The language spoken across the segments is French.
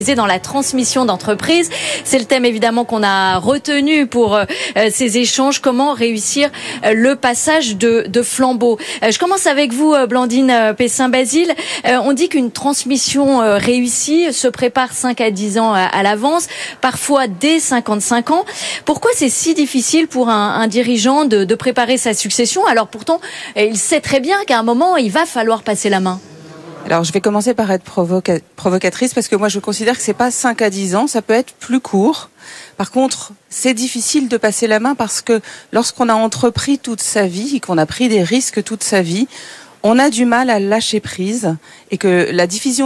Dans la transmission d'entreprise. C'est le thème évidemment qu'on a retenu pour ces échanges. Comment réussir le passage de flambeau. Je commence avec vous, Blandine Pessin-Basile. On dit qu'une transmission réussie se prépare 5 à 10 ans à l'avance, parfois dès 55 ans. Pourquoi c'est si difficile pour un dirigeant de préparer sa succession? Alors pourtant, il sait très bien qu'à un moment, il va falloir passer la main. Alors, je vais commencer par être provocatrice parce que moi, je considère que c'est pas 5 à 10 ans, ça peut être plus court. Par contre, c'est difficile de passer la main parce que lorsqu'on a entrepris toute sa vie et qu'on a pris des risques toute sa vie, on a du mal à lâcher prise et que la décision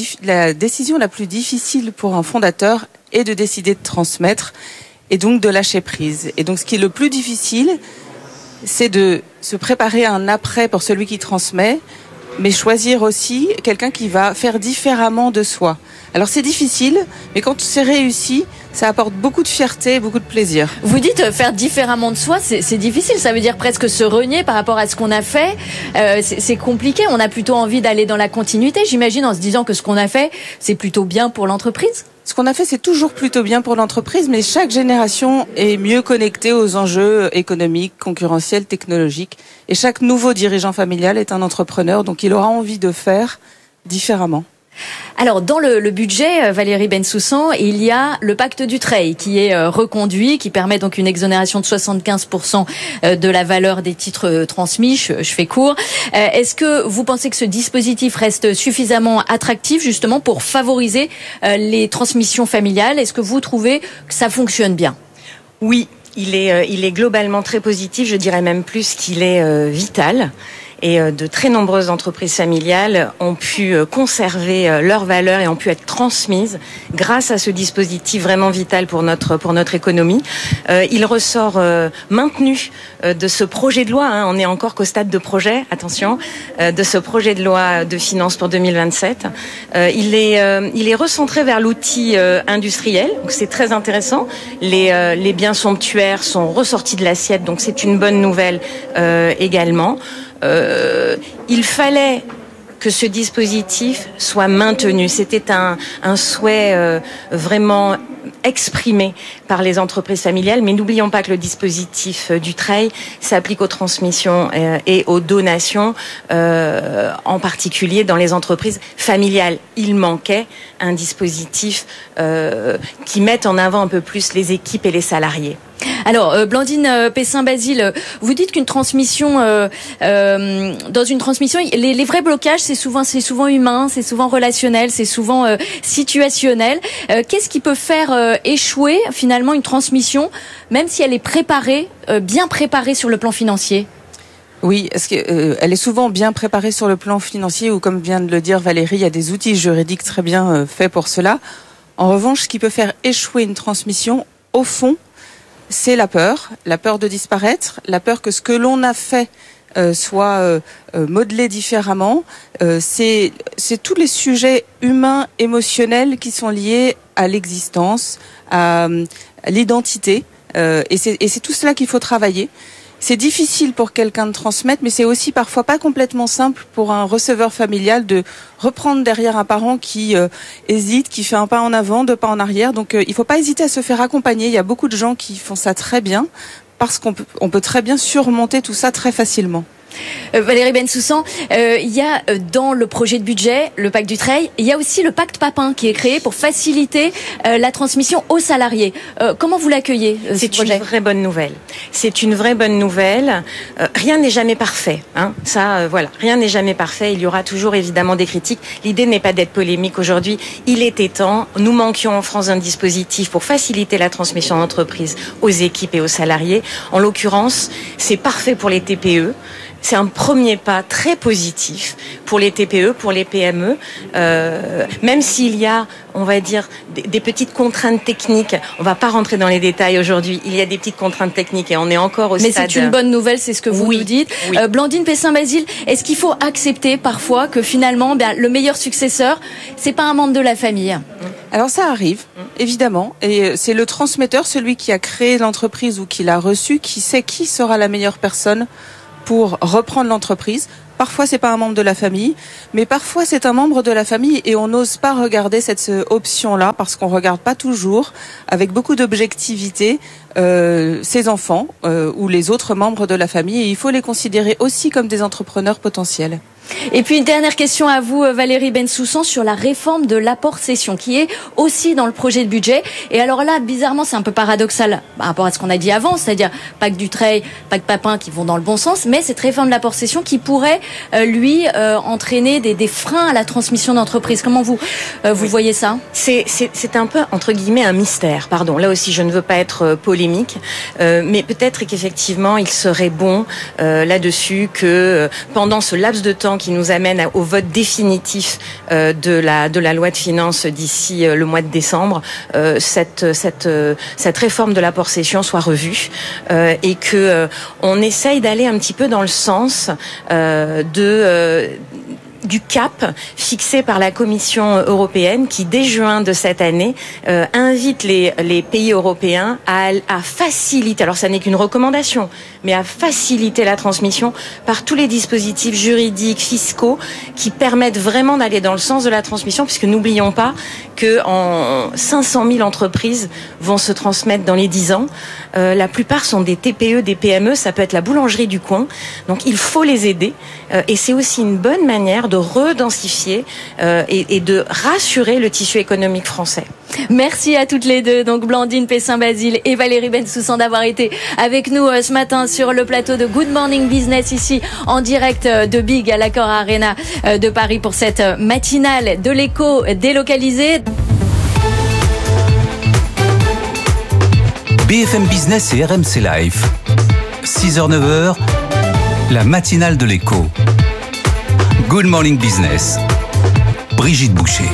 la plus difficile pour un fondateur est de décider de transmettre et donc de lâcher prise. Et donc, ce qui est le plus difficile, c'est de se préparer à un après pour celui qui transmet, mais choisir aussi quelqu'un qui va faire différemment de soi. Alors c'est difficile, mais quand c'est réussi, ça apporte beaucoup de fierté et beaucoup de plaisir. Vous dites faire différemment de soi, c'est difficile, ça veut dire presque se renier par rapport à ce qu'on a fait. C'est compliqué, on a plutôt envie d'aller dans la continuité, j'imagine, en se disant que ce qu'on a fait, c'est plutôt bien pour l'entreprise. Ce qu'on a fait, c'est toujours plutôt bien pour l'entreprise, mais chaque génération est mieux connectée aux enjeux économiques, concurrentiels, technologiques. Et chaque nouveau dirigeant familial est un entrepreneur, donc il aura envie de faire différemment. Alors, dans le budget, Valérie Bensoussan, il y a le pacte Dutreil qui est reconduit, qui permet donc une exonération de 75% de la valeur des titres transmis. Je fais court. Est-ce que vous pensez que ce dispositif reste suffisamment attractif justement pour favoriser les transmissions familiales? Est-ce que vous trouvez que ça fonctionne bien? Oui, il est globalement très positif. Je dirais même plus qu'il est vital. Et de très nombreuses entreprises familiales ont pu conserver leurs valeurs et ont pu être transmises grâce à ce dispositif vraiment vital pour notre économie. Il ressort maintenu de ce projet de loi, on n'est encore qu'au stade de projet, attention, de ce projet de loi de finances pour 2027. Il est recentré vers l'outil industriel, donc c'est très intéressant. Les biens somptuaires sont ressortis de l'assiette, donc c'est une bonne nouvelle également. Il fallait que ce dispositif soit maintenu. C'était un souhait vraiment exprimé par les entreprises familiales, mais n'oublions pas que le dispositif Dutreil s'applique aux transmissions et aux donations, en particulier dans les entreprises familiales. Il manquait un dispositif qui mette en avant un peu plus les équipes et les salariés. Alors, Blandine Pessin-Basile, vous dites qu'une transmission, dans une transmission, les vrais blocages, c'est souvent humain, c'est souvent relationnel, c'est souvent situationnel. Qu'est-ce qui peut faire échouer finalement une transmission, même si elle est préparée, bien préparée sur le plan financier? Oui, elle est souvent bien préparée sur le plan financier, ou comme vient de le dire Valérie, il y a des outils juridiques très bien faits pour cela. En revanche, ce qui peut faire échouer une transmission, au fond, c'est la peur de disparaître, la peur que ce que l'on a fait soit modelé différemment. C'est tous les sujets humains, émotionnels qui sont liés à l'existence, à l'identité. Et c'est tout cela qu'il faut travailler. C'est difficile pour quelqu'un de transmettre, mais c'est aussi parfois pas complètement simple pour un receveur familial de reprendre derrière un parent qui hésite, qui fait un pas en avant, 2 pas en arrière. Donc il faut pas hésiter à se faire accompagner. Il y a beaucoup de gens qui font ça très bien parce qu'on peut très bien surmonter tout ça très facilement. Valérie Bensoussan, il y a dans le projet de budget, le pacte Dutreil, il y a aussi le pacte Papin qui est créé pour faciliter la transmission aux salariés. Comment vous l'accueillez, ce projet ? C'est une vraie bonne nouvelle. C'est une vraie bonne nouvelle. Rien n'est jamais parfait. Voilà, rien n'est jamais parfait. Il y aura toujours évidemment des critiques. L'idée n'est pas d'être polémique aujourd'hui. Il était temps. Nous manquions en France d'un dispositif pour faciliter la transmission d'entreprise aux équipes et aux salariés. En l'occurrence, c'est parfait pour les TPE. C'est un premier pas très positif pour les TPE, pour les PME, même s'il y a, on va dire, des petites contraintes techniques. On va pas rentrer dans les détails aujourd'hui. Il y a des petites contraintes techniques et on est encore au stade. Mais c'est une bonne nouvelle, c'est ce que vous nous dites. Oui. Blandine Pessin-Basile, est-ce qu'il faut accepter parfois que finalement, le meilleur successeur, c'est pas un membre de la famille ? Alors ça arrive, évidemment, et c'est le transmetteur, celui qui a créé l'entreprise ou qui l'a reçue, qui sait qui sera la meilleure personne pour reprendre l'entreprise. Parfois, c'est pas un membre de la famille, mais parfois c'est un membre de la famille et on n'ose pas regarder cette option-là parce qu'on regarde pas toujours avec beaucoup d'objectivité ses enfants ou les autres membres de la famille. Et il faut les considérer aussi comme des entrepreneurs potentiels. Et puis une dernière question à vous, Valérie Bensoussan, sur la réforme de l'apport-cession, qui est aussi dans le projet de budget. Et alors là, bizarrement, c'est un peu paradoxal par rapport à ce qu'on a dit avant, c'est-à-dire Pacte Dutreil, Pacte Papin qui vont dans le bon sens, mais cette réforme de l'apport-cession qui pourrait, entraîner des freins à la transmission d'entreprise. Comment vous voyez ça ? C'est un peu, entre guillemets, un mystère. Pardon, là aussi, je ne veux pas être polémique, mais peut-être qu'effectivement, il serait bon là-dessus que pendant ce laps de temps qui nous amène au vote définitif de la loi de finances d'ici le mois de décembre, cette réforme de l'apport-cession soit revue et que on essaye d'aller un petit peu dans le sens du cap fixé par la Commission européenne qui, dès juin de cette année, invite les pays européens à faciliter, alors ça n'est qu'une recommandation, mais à faciliter la transmission par tous les dispositifs juridiques, fiscaux, qui permettent vraiment d'aller dans le sens de la transmission, puisque n'oublions pas que 500 000 entreprises vont se transmettre dans les 10 ans. La plupart sont des TPE, des PME, ça peut être la boulangerie du coin. Donc il faut les aider et c'est aussi une bonne manière de redensifier et de rassurer le tissu économique français. Merci à toutes les deux, donc Blandine Pessin-Basile et Valérie Bensoussan, d'avoir été avec nous ce matin sur le plateau de Good Morning Business, ici en direct de Big à l'Accor Arena de Paris pour cette matinale de l'écho délocalisé. BFM Business et RMC Live. 6h-9h, la matinale de l'écho. Good Morning Business. Brigitte Boucher.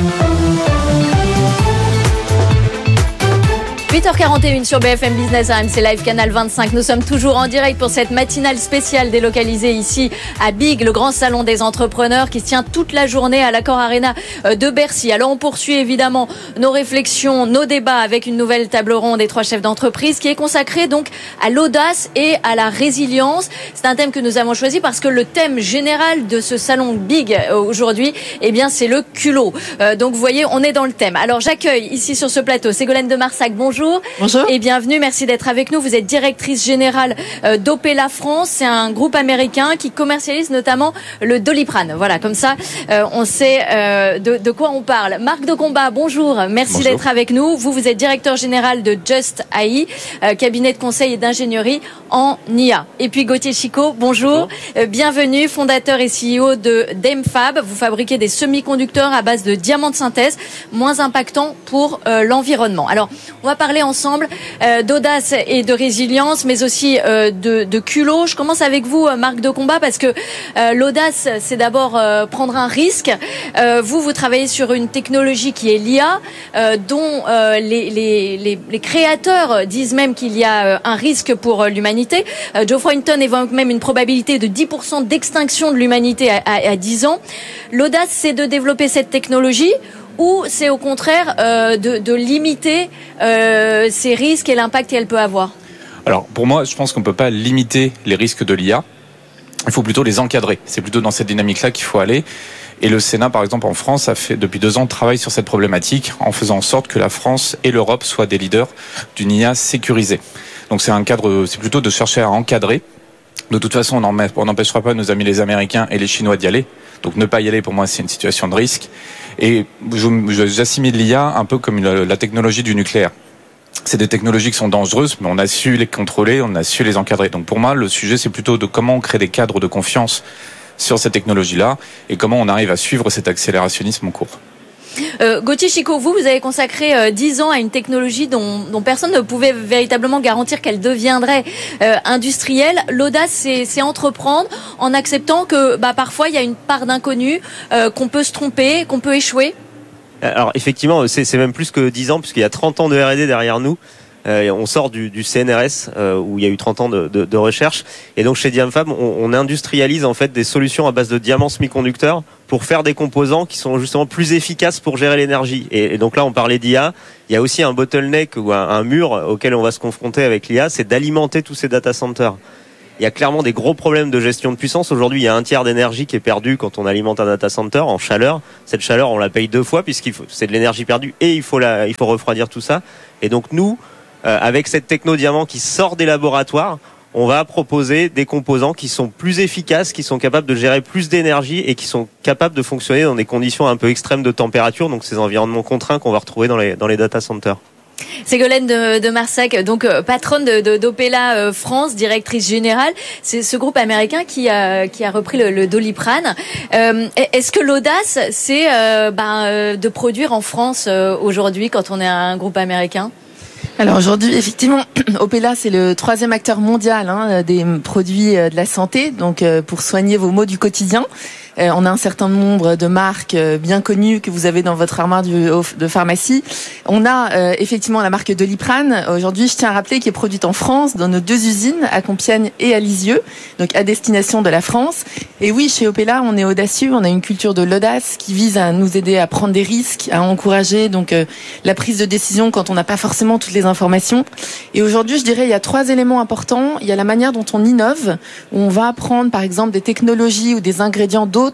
8h41 sur BFM Business, RMC Live, canal 25. Nous sommes toujours en direct pour cette matinale spéciale délocalisée ici à Big, le grand salon des entrepreneurs qui se tient toute la journée à l'Accor Arena de Bercy. Alors on poursuit évidemment nos réflexions, nos débats avec une nouvelle table ronde des 3 chefs d'entreprise qui est consacrée donc à l'audace et à la résilience. C'est un thème que nous avons choisi parce que le thème général de ce salon Big aujourd'hui, eh bien c'est le culot. Donc vous voyez, on est dans le thème. Alors j'accueille ici sur ce plateau Ségolène de Marsac. Bonjour. Bonjour. Et bienvenue, merci d'être avec nous. Vous êtes directrice générale d'Opella France. C'est un groupe américain qui commercialise notamment le Doliprane. Voilà, comme ça, on sait de quoi on parle. Marc de Combat, bonjour. Merci d'être avec nous. Vous êtes directeur général de Just AI, cabinet de conseil et d'ingénierie en IA. Et puis Gauthier Chicot, bonjour. Bienvenue, fondateur et CEO de Demfab. Vous fabriquez des semi-conducteurs à base de diamants de synthèse, moins impactants pour l'environnement. Alors, on va parler ensemble d'audace et de résilience, mais aussi de culot. Je commence avec vous, Marc de Combat, parce que l'audace, c'est d'abord prendre un risque. Vous travaillez sur une technologie qui est l'IA, dont les créateurs disent même qu'il y a un risque pour l'humanité. Geoffroy Hinton évoque même une probabilité de 10% d'extinction de l'humanité à 10 ans. L'audace, c'est de développer cette technologie, ou c'est au contraire de limiter ces risques et l'impact qu'elle peut avoir? Alors pour moi, je pense qu'on ne peut pas limiter les risques de l'IA. Il faut plutôt les encadrer. C'est plutôt dans cette dynamique-là qu'il faut aller. Et le Sénat, par exemple, en France, depuis 2 ans, travaille sur cette problématique en faisant en sorte que la France et l'Europe soient des leaders d'une IA sécurisée. Donc c'est un cadre, c'est plutôt de chercher à encadrer. De toute façon, on n'empêchera pas nos amis les Américains et les Chinois d'y aller. Donc ne pas y aller, pour moi, c'est une situation de risque. Et j'assimile l'IA un peu comme la technologie du nucléaire. C'est des technologies qui sont dangereuses, mais on a su les contrôler, on a su les encadrer. Donc pour moi, le sujet, c'est plutôt de comment on crée des cadres de confiance sur ces technologies-là et comment on arrive à suivre cet accélérationnisme en cours. Gauthier Chicot, vous avez consacré 10 ans à une technologie dont personne ne pouvait véritablement garantir qu'elle deviendrait industrielle. L'audace, c'est entreprendre en acceptant que parfois il y a une part d'inconnu, qu'on peut se tromper, qu'on peut échouer. Alors effectivement, c'est même plus que 10 ans, puisqu'il y a 30 ans de R&D derrière nous. On sort du CNRS où il y a eu 30 ans de recherche, et donc chez Demfab on industrialise en fait des solutions à base de diamants semi-conducteurs pour faire des composants qui sont justement plus efficaces pour gérer l'énergie. Et donc là on parlait d'IA, il y a aussi un bottleneck ou un mur auquel on va se confronter avec l'IA, c'est d'alimenter tous ces data centers. il y a clairement des gros problèmes de gestion de puissance. Aujourd'hui, il y a un tiers d'énergie qui est perdu quand on alimente un data center en chaleur. Cette chaleur, on la paye 2 fois c'est de l'énergie perdue et il faut refroidir tout ça. Et donc nous, avec cette techno diamant qui sort des laboratoires, on va proposer des composants qui sont plus efficaces, qui sont capables de gérer plus d'énergie et qui sont capables de fonctionner dans des conditions un peu extrêmes de température, donc ces environnements contraints qu'on va retrouver dans les data centers. Ségolène de Marsac, donc patronne d'Opella France, directrice générale. C'est ce groupe américain qui a repris le Doliprane. Est-ce que l'audace, c'est de produire en France aujourd'hui quand on est un groupe américain ? Alors aujourd'hui, effectivement, Opella, c'est le 3e acteur mondial des produits de la santé, donc pour soigner vos maux du quotidien. On a un certain nombre de marques bien connues que vous avez dans votre armoire de pharmacie. On a effectivement la marque Doliprane. Aujourd'hui, je tiens à rappeler, qui est produite en France, dans nos 2 usines, à Compiègne et à Lisieux, donc à destination de la France. Et oui, chez Opella, on est audacieux, on a une culture de l'audace qui vise à nous aider à prendre des risques, à encourager donc la prise de décision quand on n'a pas forcément toutes les informations. Et aujourd'hui, je dirais, il y a 3 éléments importants. Il y a la manière dont on innove, où on va prendre par exemple des technologies ou des ingrédients d'autres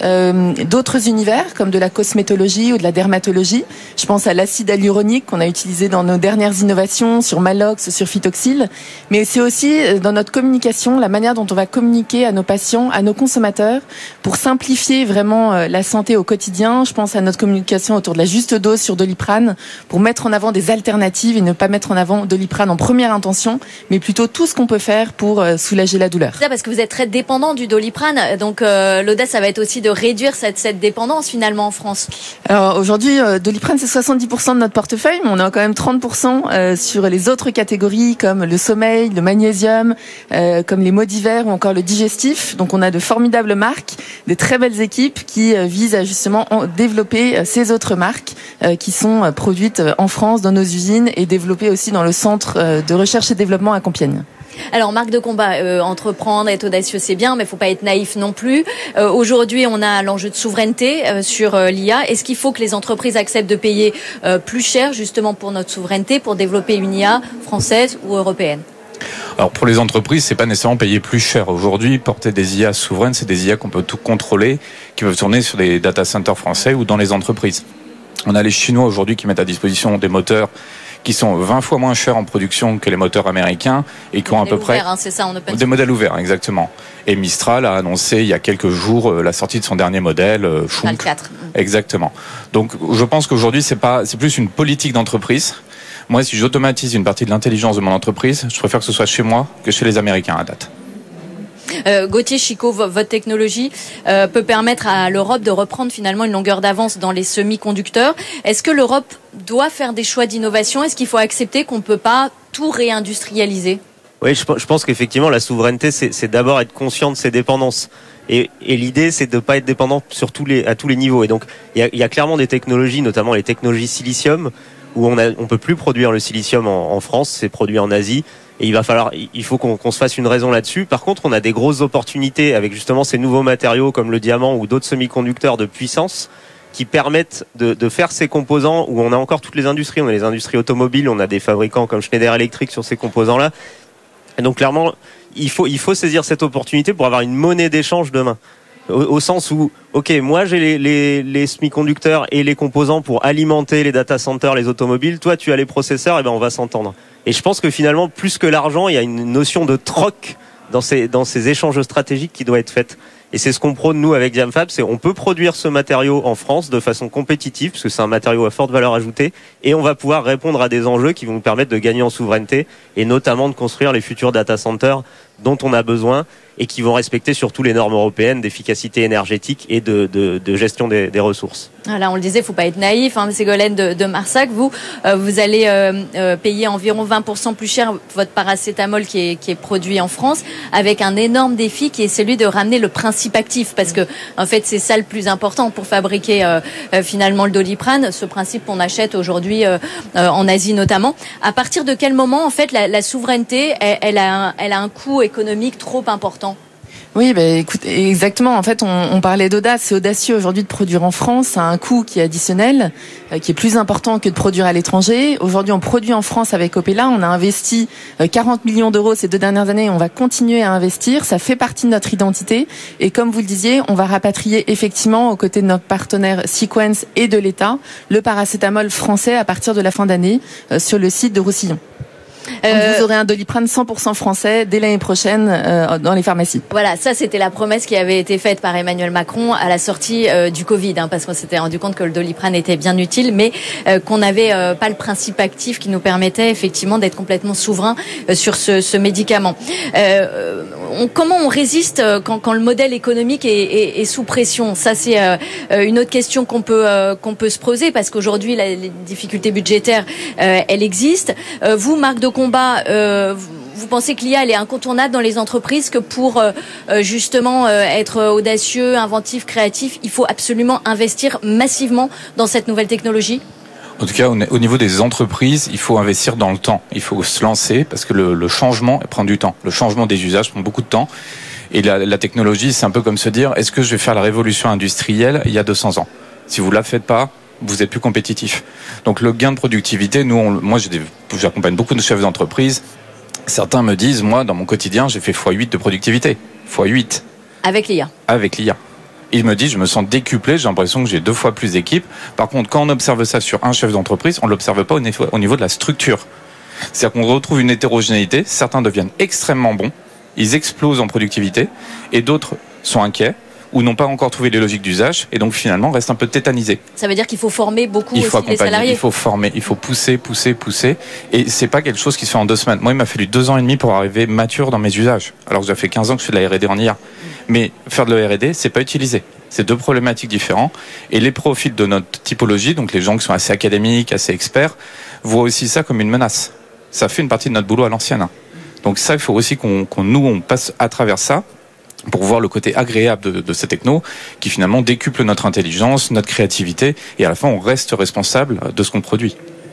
univers, comme de la cosmétologie ou de la dermatologie. Je pense à l'acide hyaluronique qu'on a utilisé dans nos dernières innovations sur Malox, sur Phytoxyl. Mais c'est aussi dans notre communication, la manière dont on va communiquer à nos patients, à nos consommateurs, pour simplifier vraiment la santé au quotidien. Je pense à notre communication autour de la juste dose sur Doliprane, pour mettre en avant des alternatives et ne pas mettre en avant Doliprane en première intention, mais plutôt tout ce qu'on peut faire pour soulager la douleur. C'est ça, parce que vous êtes très dépendant du Doliprane, donc l'audace, ça va être aussi de réduire cette dépendance finalement en France. Alors aujourd'hui, Doliprane, c'est 70% de notre portefeuille, mais on a quand même 30% sur les autres catégories comme le sommeil, le magnésium, comme les maux d'hiver ou encore le digestif. Donc on a de formidables marques, des très belles équipes qui visent à justement développer ces autres marques qui sont produites en France dans nos usines et développées aussi dans le centre de recherche et développement à Compiègne. Alors, marque de combat, entreprendre, être audacieux, c'est bien, mais il ne faut pas être naïf non plus. Aujourd'hui, on a l'enjeu de souveraineté sur l'IA. Est-ce qu'il faut que les entreprises acceptent de payer plus cher, justement, pour notre souveraineté, pour développer une IA française ou européenne ? Alors pour les entreprises, c'est pas nécessairement payer plus cher. Aujourd'hui, porter des IA souveraines, c'est des IA qu'on peut tout contrôler, qui peuvent tourner sur des data centers français ou dans les entreprises. On a les Chinois aujourd'hui qui mettent à disposition des moteurs qui sont 20 fois moins chers en production que les moteurs américains et qui ont à peu près c'est ça, des modèles ouverts, exactement. Et Mistral a annoncé il y a quelques jours la sortie de son dernier modèle, Schunk. 4. Exactement. Donc je pense qu'aujourd'hui c'est plus une politique d'entreprise. Moi, si j'automatise une partie de l'intelligence de mon entreprise, je préfère que ce soit chez moi que chez les Américains à date. Gauthier Chicot, votre technologie peut permettre à l'Europe de reprendre finalement une longueur d'avance dans les semi-conducteurs. Est-ce que l'Europe doit faire des choix d'innovation ? Est-ce qu'il faut accepter qu'on ne peut pas tout réindustrialiser ? Oui, je pense qu'effectivement, la souveraineté, c'est d'abord être conscient de ses dépendances. Et l'idée, c'est de ne pas être dépendant à tous les niveaux. Et donc, il y a clairement des technologies, notamment les technologies silicium, où on peut plus produire le silicium en France, c'est produit en Asie. Et il faut qu'on se fasse une raison là-dessus. Par contre, on a des grosses opportunités avec justement ces nouveaux matériaux comme le diamant ou d'autres semi-conducteurs de puissance qui permettent de faire ces composants où on a encore toutes les industries. On a les industries automobiles, on a des fabricants comme Schneider Electric sur ces composants-là. Et donc clairement, il faut saisir cette opportunité pour avoir une monnaie d'échange demain. Au sens où, ok, moi j'ai les semi-conducteurs et les composants pour alimenter les data centers, les automobiles. Toi, tu as les processeurs, et ben on va s'entendre. Et je pense que finalement, plus que l'argent, il y a une notion de troc dans ces échanges stratégiques qui doit être faite. Et c'est ce qu'on prône nous avec Diamfab, c'est on peut produire ce matériau en France de façon compétitive, parce que c'est un matériau à forte valeur ajoutée, et on va pouvoir répondre à des enjeux qui vont nous permettre de gagner en souveraineté, et notamment de construire les futurs data centers dont on a besoin, et qui vont respecter surtout les normes européennes d'efficacité énergétique et de gestion des ressources. Là, on le disait, il ne faut pas être naïf. Ségolène de Marsac, vous allez payer environ 20% plus cher votre paracétamol qui est produit en France, avec un énorme défi qui est celui de ramener le principe actif, parce que en fait, c'est ça le plus important pour fabriquer finalement le Doliprane, ce principe qu'on achète aujourd'hui en Asie notamment. À partir de quel moment, en fait, la souveraineté, elle a un coût économique trop important ? Oui, écoute, exactement. En fait, on parlait d'audace. C'est audacieux aujourd'hui de produire en France à un coût qui est additionnel, qui est plus important que de produire à l'étranger. Aujourd'hui, on produit en France avec Opella. On a investi 40 millions d'euros ces 2 dernières années. On va continuer à investir. Ça fait partie de notre identité. Et comme vous le disiez, on va rapatrier effectivement, aux côtés de notre partenaire Sequence et de l'État, le paracétamol français à partir de la fin d'année sur le site de Roussillon. Donc vous aurez un Doliprane 100% français dès l'année prochaine dans les pharmacies. Voilà, ça c'était la promesse qui avait été faite par Emmanuel Macron à la sortie du Covid, parce qu'on s'était rendu compte que le Doliprane était bien utile, mais qu'on n'avait pas le principe actif qui nous permettait effectivement d'être complètement souverain sur ce médicament. Comment on résiste quand le modèle économique est sous pression? Ça c'est une autre question qu'on peut se poser, parce qu'aujourd'hui les difficultés budgétaires elles existent. Vous, Marc de Combat, vous pensez que l'IA elle est incontournable dans les entreprises, que pour justement être audacieux, inventif, créatif, il faut absolument investir massivement dans cette nouvelle technologie? En tout cas, au niveau des entreprises, il faut investir dans le temps. Il faut se lancer, parce que le changement prend du temps. Le changement des usages prend beaucoup de temps. Et la technologie, c'est un peu comme se dire, est-ce que je vais faire la révolution industrielle il y a 200 ans? Si vous la faites pas, vous êtes plus compétitif. Donc le gain de productivité, moi j'accompagne beaucoup de chefs d'entreprise. Certains me disent, moi dans mon quotidien, j'ai fait x8 de productivité. x8. Avec l'IA. Avec l'IA. Il me dit, je me sens décuplé, j'ai l'impression que j'ai 2 fois plus d'équipes. Par contre, quand on observe ça sur un chef d'entreprise, on l'observe pas au niveau de la structure. C'est-à-dire qu'on retrouve une hétérogénéité. Certains deviennent extrêmement bons, ils explosent en productivité, et d'autres sont inquiets ou n'ont pas encore trouvé les logiques d'usage, et donc finalement restent un peu tétanisés. Ça veut dire qu'il faut former beaucoup aussi les salariés. Il faut former, il faut pousser, et c'est pas quelque chose qui se fait en 2 semaines. Moi, il m'a fallu 2 ans et demi pour arriver mature dans mes usages, alors que j'ai fait 15 ans que je fais de la R&D en IA. Mais faire de la R&D, c'est pas utilisé. C'est 2 problématiques différentes, et les profils de notre typologie, donc les gens qui sont assez académiques, assez experts, voient aussi ça comme une menace. Ça fait une partie de notre boulot à l'ancienne. Donc ça, il faut aussi qu'on passe à travers ça, pour voir le côté agréable de ces technos qui finalement décuplent notre intelligence, notre créativité, et à la fin on reste responsable de ce qu'on produit.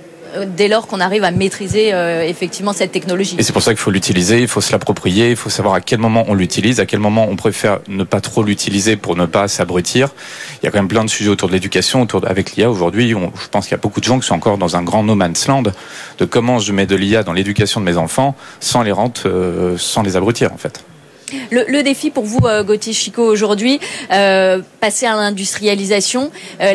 Dès lors qu'on arrive à maîtriser effectivement cette technologie. Et c'est pour ça qu'il faut l'utiliser, il faut se l'approprier, il faut savoir à quel moment on l'utilise, à quel moment on préfère ne pas trop l'utiliser pour ne pas s'abrutir. Il y a quand même plein de sujets autour de l'éducation, avec l'IA aujourd'hui. Je pense qu'il y a beaucoup de gens qui sont encore dans un grand no man's land de comment je mets de l'IA dans l'éducation de mes enfants sans les abrutir en fait. Le défi pour vous, Gauthier Chicot, aujourd'hui, passer à l'industrialisation,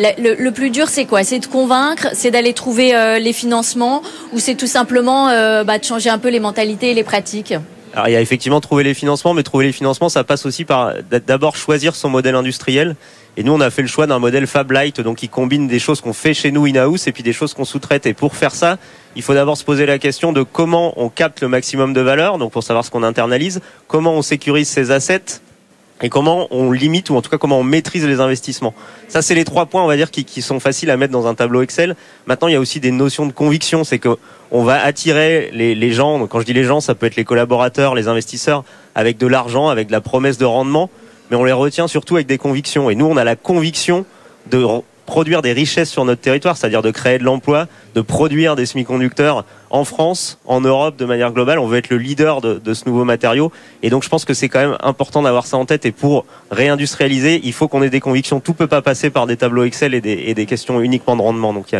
le plus dur, c'est quoi? C'est de convaincre, c'est d'aller trouver les financements, ou c'est tout simplement de changer un peu les mentalités et les pratiques? Alors il y a effectivement trouver les financements, mais trouver les financements, ça passe aussi par d'abord choisir son modèle industriel. Et nous, on a fait le choix d'un modèle Fab Light, donc qui combine des choses qu'on fait chez nous in-house et puis des choses qu'on sous-traite. Et pour faire ça, il faut d'abord se poser la question de comment on capte le maximum de valeur, donc pour savoir ce qu'on internalise, comment on sécurise ses assets et comment on limite, ou en tout cas comment on maîtrise les investissements. Ça, c'est les 3 points, on va dire, qui sont faciles à mettre dans un tableau Excel. Maintenant, il y a aussi des notions de conviction, c'est que on va attirer les gens, donc quand je dis les gens, ça peut être les collaborateurs, les investisseurs, avec de l'argent, avec de la promesse de rendement, mais on les retient surtout avec des convictions. Et nous, on a la conviction de produire des richesses sur notre territoire, c'est-à-dire de créer de l'emploi, de produire des semi-conducteurs en France, en Europe, de manière globale. On veut être le leader de ce nouveau matériau. Et donc, je pense que c'est quand même important d'avoir ça en tête. Et pour réindustrialiser, il faut qu'on ait des convictions. Tout peut pas passer par des tableaux Excel et des questions uniquement de rendement. Donc,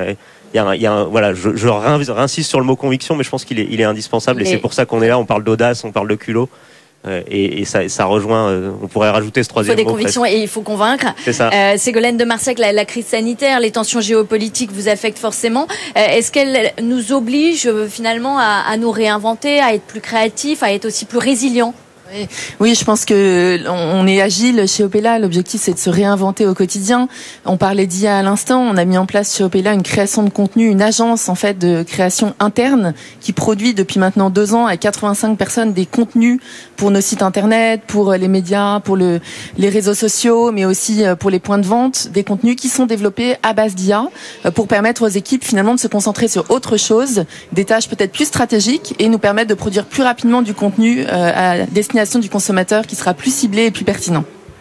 voilà, je réinsiste sur le mot conviction, mais je pense qu'il est indispensable. Et c'est pour ça qu'on est là. On parle d'audace, on parle de culot. Et ça rejoint, on pourrait rajouter ce 3e mot. Il faut des convictions et il faut convaincre. C'est ça. Ségolène de Marsac, la crise sanitaire, les tensions géopolitiques vous affectent forcément. Est-ce qu'elle nous oblige finalement à nous réinventer, à être plus créatifs, à être aussi plus résilients? Oui, je pense que on est agile chez Opella. L'objectif, c'est de se réinventer au quotidien. On parlait d'IA à l'instant. On a mis en place chez Opella une création de contenu, une agence en fait de création interne qui produit depuis maintenant 2 ans à 85 personnes des contenus pour nos sites internet, pour les médias, pour les réseaux sociaux, mais aussi pour les points de vente, des contenus qui sont développés à base d'IA pour permettre aux équipes finalement de se concentrer sur autre chose, des tâches peut-être plus stratégiques et nous permettre de produire plus rapidement du contenu à destination du consommateur qui sera plus ciblé et plus pertinent.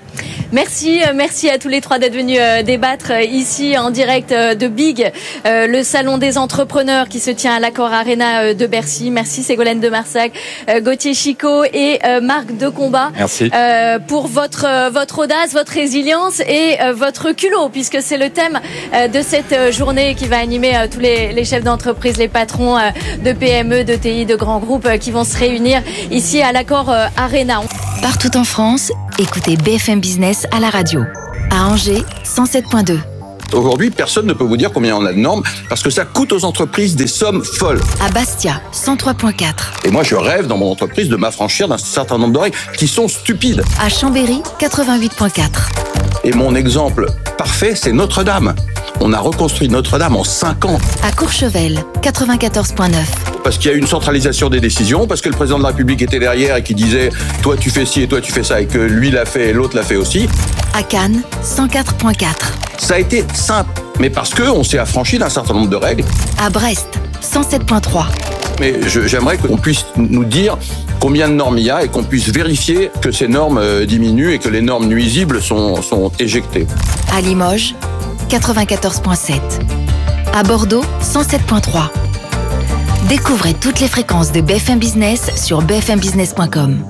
Merci à tous les trois d'être venus débattre ici en direct de Big, le salon des entrepreneurs qui se tient à l'Accor Arena de Bercy. Merci Ségolène de Marsac, Gauthier Chicot et Marc Decombat. Merci. Pour votre audace, votre résilience et votre culot, puisque c'est le thème de cette journée qui va animer tous les chefs d'entreprise, les patrons de PME, de TI, de grands groupes qui vont se réunir ici à l'Accor Arena. Partout en France, écoutez BFM Business à la radio. À Angers, 107.2. Aujourd'hui, personne ne peut vous dire combien on a de normes parce que ça coûte aux entreprises des sommes folles. À Bastia, 103.4. Et moi, je rêve dans mon entreprise de m'affranchir d'un certain nombre de règles qui sont stupides. À Chambéry, 88.4. Et mon exemple parfait, c'est Notre-Dame. On a reconstruit Notre-Dame en 5 ans. À Courchevel, 94.9. Parce qu'il y a eu une centralisation des décisions, parce que le président de la République était derrière et qui disait « toi tu fais ci et toi tu fais ça » et que lui l'a fait et l'autre l'a fait aussi. À Cannes, 104.4. Ça a été simple, mais parce qu'on s'est affranchi d'un certain nombre de règles. À Brest, 107.3. Mais j'aimerais qu'on puisse nous dire combien de normes il y a et qu'on puisse vérifier que ces normes diminuent et que les normes nuisibles sont éjectées. À Limoges, 94.7. À Bordeaux, 107.3. Découvrez toutes les fréquences de BFM Business sur bfmbusiness.com.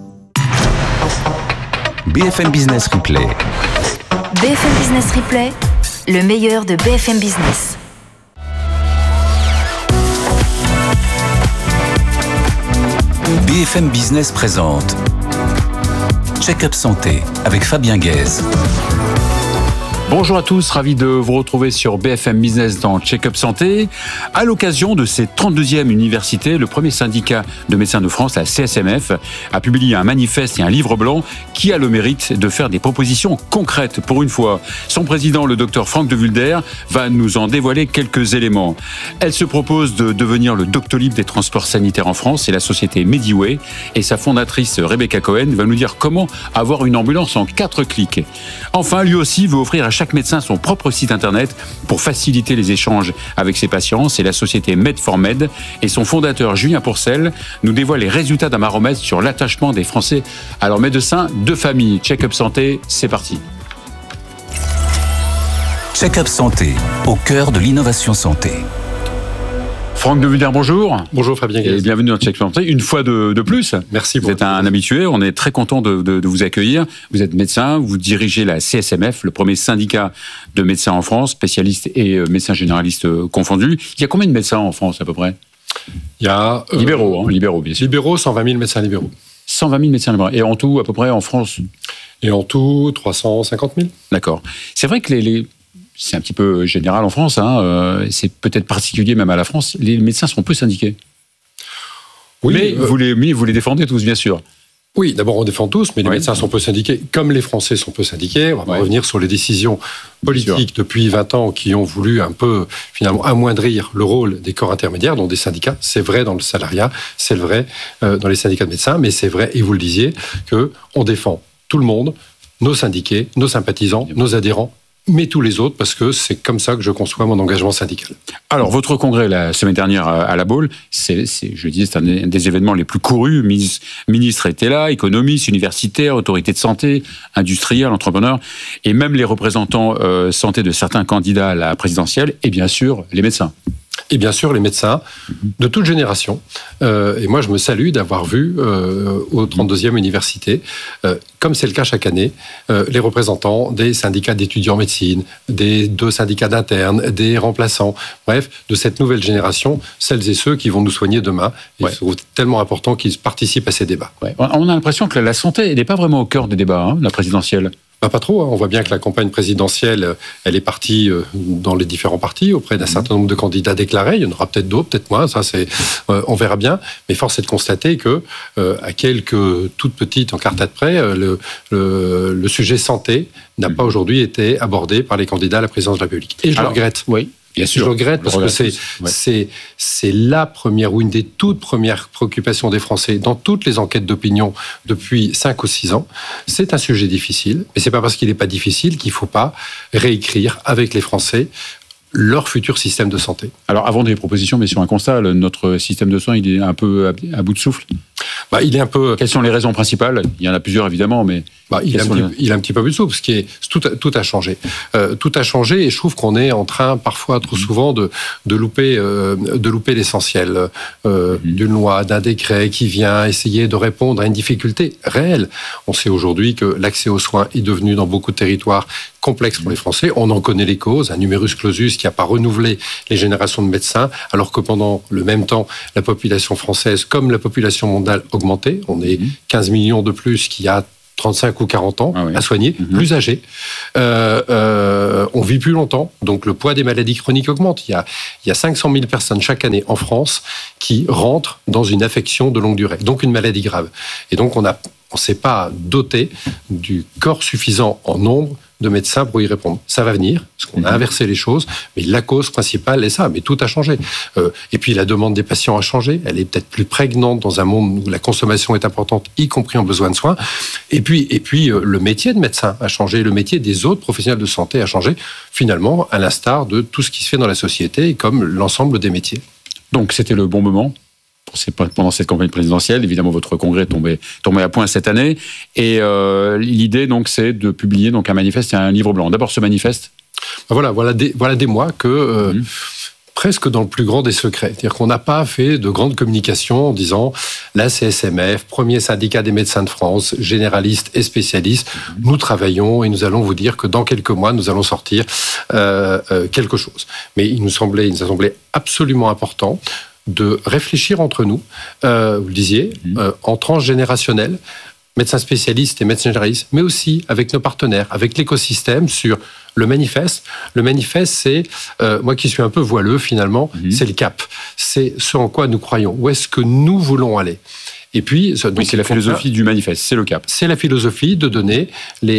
BFM Business Replay. BFM Business Replay, le meilleur de BFM Business. BFM Business présente Check-up Santé avec Fabien Guèze. Bonjour à tous, ravi de vous retrouver sur BFM Business dans Check-up Santé. À l'occasion de cette 32e université, le premier syndicat de médecins de France, la CSMF, a publié un manifeste et un livre blanc qui a le mérite de faire des propositions concrètes pour une fois. Son président, le docteur Franck de Vulder, va nous en dévoiler quelques éléments. Elle se propose de devenir le Doctolib des transports sanitaires en France et la société Mediway. Et sa fondatrice, Rebecca Cohen, va nous dire comment avoir une ambulance en 4 clics. Enfin, lui aussi veut offrir à chaque médecin son propre site internet pour faciliter les échanges avec ses patients. C'est la société Med4Med et son fondateur Julien Pourcel nous dévoile les résultats d'un baromètre sur l'attachement des Français à leurs médecins de famille. Check-up santé, c'est parti. Check-up Santé, au cœur de l'innovation santé. Franck de Vulder, bonjour. Bonjour Fabien Guèze. Et bienvenue dans Check-up Santé, une fois de plus. Merci beaucoup. Vous êtes un habitué, on est très content de vous accueillir. Vous êtes médecin, vous dirigez la CSMF, le premier syndicat de médecins en France, spécialistes et médecins généralistes confondus. Il y a combien de médecins en France à peu près ? Il y a... libéraux bien sûr. Libéraux, 120 000 médecins libéraux. 120 000 médecins libéraux. Et en tout, à peu près, en France ? Et en tout, 350 000. D'accord. C'est vrai que c'est un petit peu général en France, c'est peut-être particulier même à la France, les médecins sont peu syndiqués. Oui, mais vous les défendez tous, bien sûr. Oui, d'abord on défend tous, mais les médecins sont peu syndiqués, comme les Français sont peu syndiqués. On va revenir sur les décisions politiques depuis 20 ans qui ont voulu un peu, finalement, amoindrir le rôle des corps intermédiaires, dont des syndicats. C'est vrai dans le salariat, c'est vrai dans les syndicats de médecins, mais c'est vrai, et vous le disiez, qu'on défend tout le monde, nos syndiqués, nos sympathisants, nos adhérents, mais tous les autres, parce que c'est comme ça que je conçois mon engagement syndical. Alors, votre congrès, la semaine dernière à La Baule, c'est un des événements les plus courus. Ministres étaient là, économistes, universitaires, autorités de santé, industriels, entrepreneurs, et même les représentants santé de certains candidats à la présidentielle, et bien sûr, les médecins. Et bien sûr, les médecins de toute génération. Et moi, je me salue d'avoir vu au 32e université, comme c'est le cas chaque année, les représentants des syndicats d'étudiants en médecine, des 2 syndicats d'internes, des remplaçants, bref, de cette nouvelle génération, celles et ceux qui vont nous soigner demain. Il est tellement important qu'ils participent à ces débats. Ouais. On a l'impression que la santé n'est pas vraiment au cœur des débats, la présidentielle. Pas trop. On voit bien que la campagne présidentielle, elle est partie dans les différents partis auprès d'un certain nombre de candidats déclarés. Il y en aura peut-être d'autres, peut-être moins. Ça, on verra bien. Mais force est de constater que, à quelques toutes petites encartades près, le sujet santé n'a pas aujourd'hui été abordé par les candidats à la présidence de la République. Et je le regrette. Oui. Bien sûr. Je regrette parce que c'est la première ou une des toutes premières préoccupations des Français dans toutes les enquêtes d'opinion depuis 5 ou 6 ans. C'est un sujet difficile, mais c'est pas parce qu'il n'est pas difficile qu'il faut pas réécrire avec les Français leur futur système de santé. Alors, avant des propositions, mais sur un constat, notre système de soins, il est un peu à bout de souffle. Il est un peu. Quelles sont les raisons principales ? Il y en a plusieurs évidemment, mais il est un petit peu plus souple, parce que tout a changé. Tout a changé, et je trouve qu'on est en train parfois trop souvent de louper l'essentiel d'une loi, d'un décret qui vient essayer de répondre à une difficulté réelle. On sait aujourd'hui que l'accès aux soins est devenu dans beaucoup de territoires complexe pour les Français. On en connaît les causes, un numerus clausus qui n'a pas renouvelé les générations de médecins, alors que pendant le même temps, la population française, comme la population mondiale, augmentait. On est 15 millions de plus qu'il y a 35 ou 40 ans à soigner, plus âgés. On vit plus longtemps, donc le poids des maladies chroniques augmente. Il y a 500 000 personnes chaque année en France qui rentrent dans une affection de longue durée, donc une maladie grave. Et donc on ne s'est pas doté du corps suffisant en nombre de médecins pour y répondre. Ça va venir, parce qu'on a inversé les choses, mais la cause principale est ça, mais tout a changé. Et puis la demande des patients a changé, elle est peut-être plus prégnante dans un monde où la consommation est importante, y compris en besoin de soins. Et puis le métier de médecin a changé, le métier des autres professionnels de santé a changé, finalement, à l'instar de tout ce qui se fait dans la société, comme l'ensemble des métiers. Donc c'était le bon moment pendant cette campagne présidentielle. Évidemment, votre congrès tombait à point cette année. Et l'idée, donc, c'est de publier donc, un manifeste et un livre blanc. D'abord, ce manifeste. Voilà des mois que... presque dans le plus grand des secrets. C'est-à-dire qu'on n'a pas fait de grande communication en disant la CSMF, premier syndicat des médecins de France, généralistes et spécialistes, nous travaillons et nous allons vous dire que dans quelques mois, nous allons sortir quelque chose. Mais il nous a semblé absolument important de réfléchir entre nous, vous le disiez, en tranche générationnelle, médecins spécialistes et médecins généralistes, mais aussi avec nos partenaires, avec l'écosystème sur le manifeste. Le manifeste, c'est, moi qui suis un peu voileux finalement, c'est le cap. C'est ce en quoi nous croyons. Où est-ce que nous voulons aller ? Et puis, donc c'est la philosophie du manifeste, c'est le cap. C'est la philosophie de donner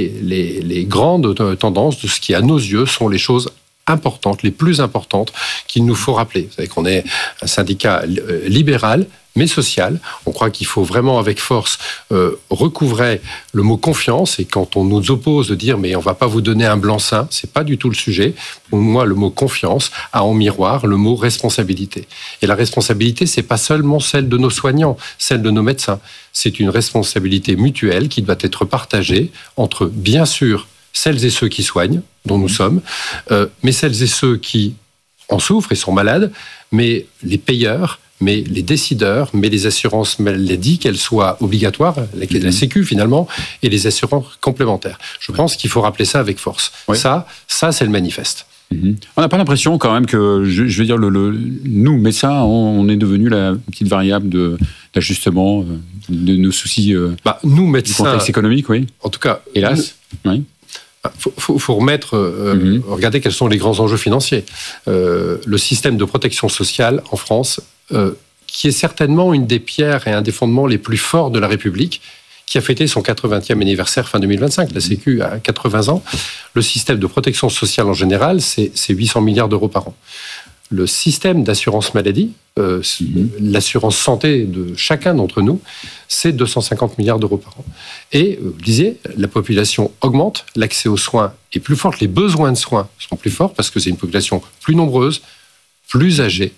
les grandes tendances de ce qui, à nos yeux, sont les choses importantes, les plus importantes qu'il nous faut rappeler. Vous savez qu'on est un syndicat libéral, mais social. On croit qu'il faut vraiment, avec force, recouvrer le mot confiance. Et quand on nous oppose de dire « mais on ne va pas vous donner un blanc-seing », ce n'est pas du tout le sujet. Pour moi, le mot confiance a en miroir le mot responsabilité. Et la responsabilité, ce n'est pas seulement celle de nos soignants, celle de nos médecins. C'est une responsabilité mutuelle qui doit être partagée entre, bien sûr, celles et ceux qui soignent, dont nous sommes, mais celles et ceux qui en souffrent et sont malades, mais les payeurs, mais les décideurs, mais les assurances maladie, qu'elles soient obligatoires, la Sécu finalement, et les assurances complémentaires. Je pense qu'il faut rappeler ça avec force. Oui. Ça c'est le manifeste. On n'a pas l'impression quand même que, je veux dire, nous, médecins, on est devenu la petite variable d'ajustement de nos soucis nous, médecins, du contexte économique, oui. En tout cas, hélas, oui. Faut remettre, regarder quels sont les grands enjeux financiers. Le système de protection sociale en France, qui est certainement une des pierres et un des fondements les plus forts de la République, qui a fêté son 80e anniversaire fin 2025. La Sécu a 80 ans. Le système de protection sociale en général, c'est 800 milliards d'euros par an. Le système d'assurance maladie, l'assurance santé de chacun d'entre nous, c'est 250 milliards d'euros par an. Et, vous le disiez, la population augmente, l'accès aux soins est plus fort, les besoins de soins sont plus forts parce que c'est une population plus nombreuse, plus âgés.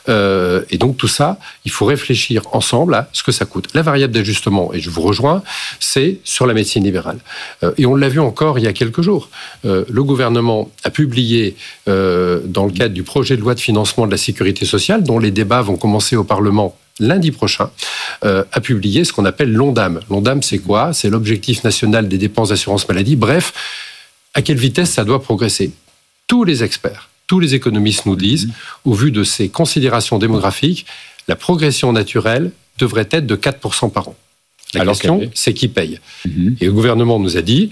Et donc tout ça, il faut réfléchir ensemble à ce que ça coûte. La variable d'ajustement, et je vous rejoins, c'est sur la médecine libérale. Et on l'a vu encore il y a quelques jours. Le gouvernement a publié, dans le cadre du projet de loi de financement de la sécurité sociale, dont les débats vont commencer au Parlement lundi prochain, a publié ce qu'on appelle l'ONDAM. L'ONDAM, c'est quoi ? C'est l'objectif national des dépenses d'assurance maladie. Bref, à quelle vitesse ça doit progresser ? Tous les experts, tous les économistes nous disent, au vu de ces considérations démographiques, la progression naturelle devrait être de 4% par an. La question, c'est qui paye. Et le gouvernement nous a dit,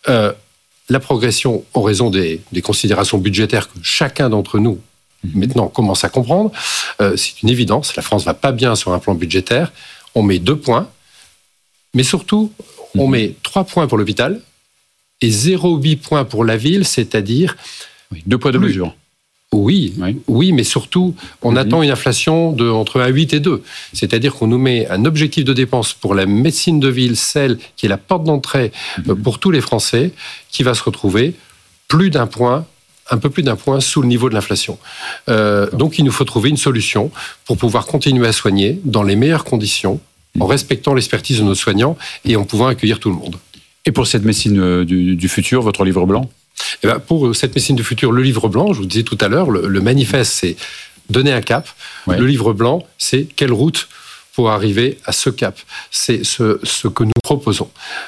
la progression, en raison des considérations budgétaires que chacun d'entre nous, maintenant, commence à comprendre, c'est une évidence. La France ne va pas bien sur un plan budgétaire. On met 2 points, mais surtout, on met 3 points pour l'hôpital et 0,8 points pour la ville, c'est-à-dire... 2 poids, 2 mesures. Oui, mais surtout, on attend une inflation entre 1,8 et 2. C'est-à-dire qu'on nous met un objectif de dépense pour la médecine de ville, celle qui est la porte d'entrée pour tous les Français, qui va se retrouver un peu plus d'un point sous le niveau de l'inflation. Donc il nous faut trouver une solution pour pouvoir continuer à soigner dans les meilleures conditions, en respectant l'expertise de nos soignants et en pouvant accueillir tout le monde. Et pour cette médecine du futur, votre livre blanc ? Eh ben, pour cette médecine du futur, le livre blanc, je vous disais tout à l'heure, le manifeste, c'est donner un cap. Ouais. Le livre blanc, c'est quelle route pour arriver à ce cap. C'est ce que nous proposons.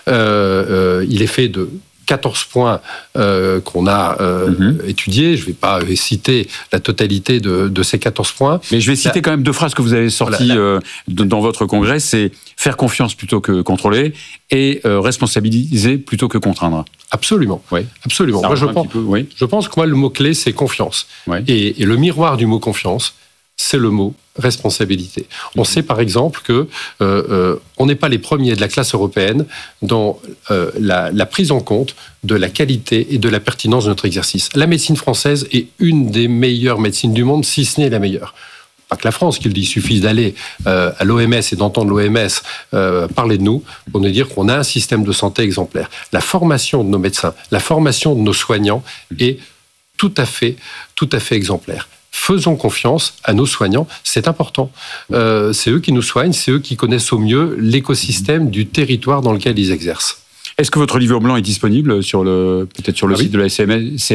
Il est fait de 14 points qu'on a étudiés. Je ne vais pas citer la totalité de ces 14 points. Mais je vais citer quand même 2 phrases que vous avez sorties dans votre congrès. C'est faire confiance plutôt que contrôler et responsabiliser plutôt que contraindre. Absolument. Oui. Absolument. Moi, je pense que le mot-clé, c'est confiance. Oui. Et le miroir du mot confiance, c'est le mot responsabilité. On sait par exemple que on n'est pas les premiers de la classe européenne dans la prise en compte de la qualité et de la pertinence de notre exercice. La médecine française est une des meilleures médecines du monde, si ce n'est la meilleure. Pas que la France qui le dit, il suffit d'aller à l'OMS et d'entendre l'OMS parler de nous pour nous dire qu'on a un système de santé exemplaire. La formation de nos médecins, la formation de nos soignants est tout à fait exemplaire. Faisons confiance à nos soignants, c'est important. C'est eux qui nous soignent, c'est eux qui connaissent au mieux l'écosystème du territoire dans lequel ils exercent. Est-ce que votre livre blanc est disponible peut-être sur le site de la CSMF ?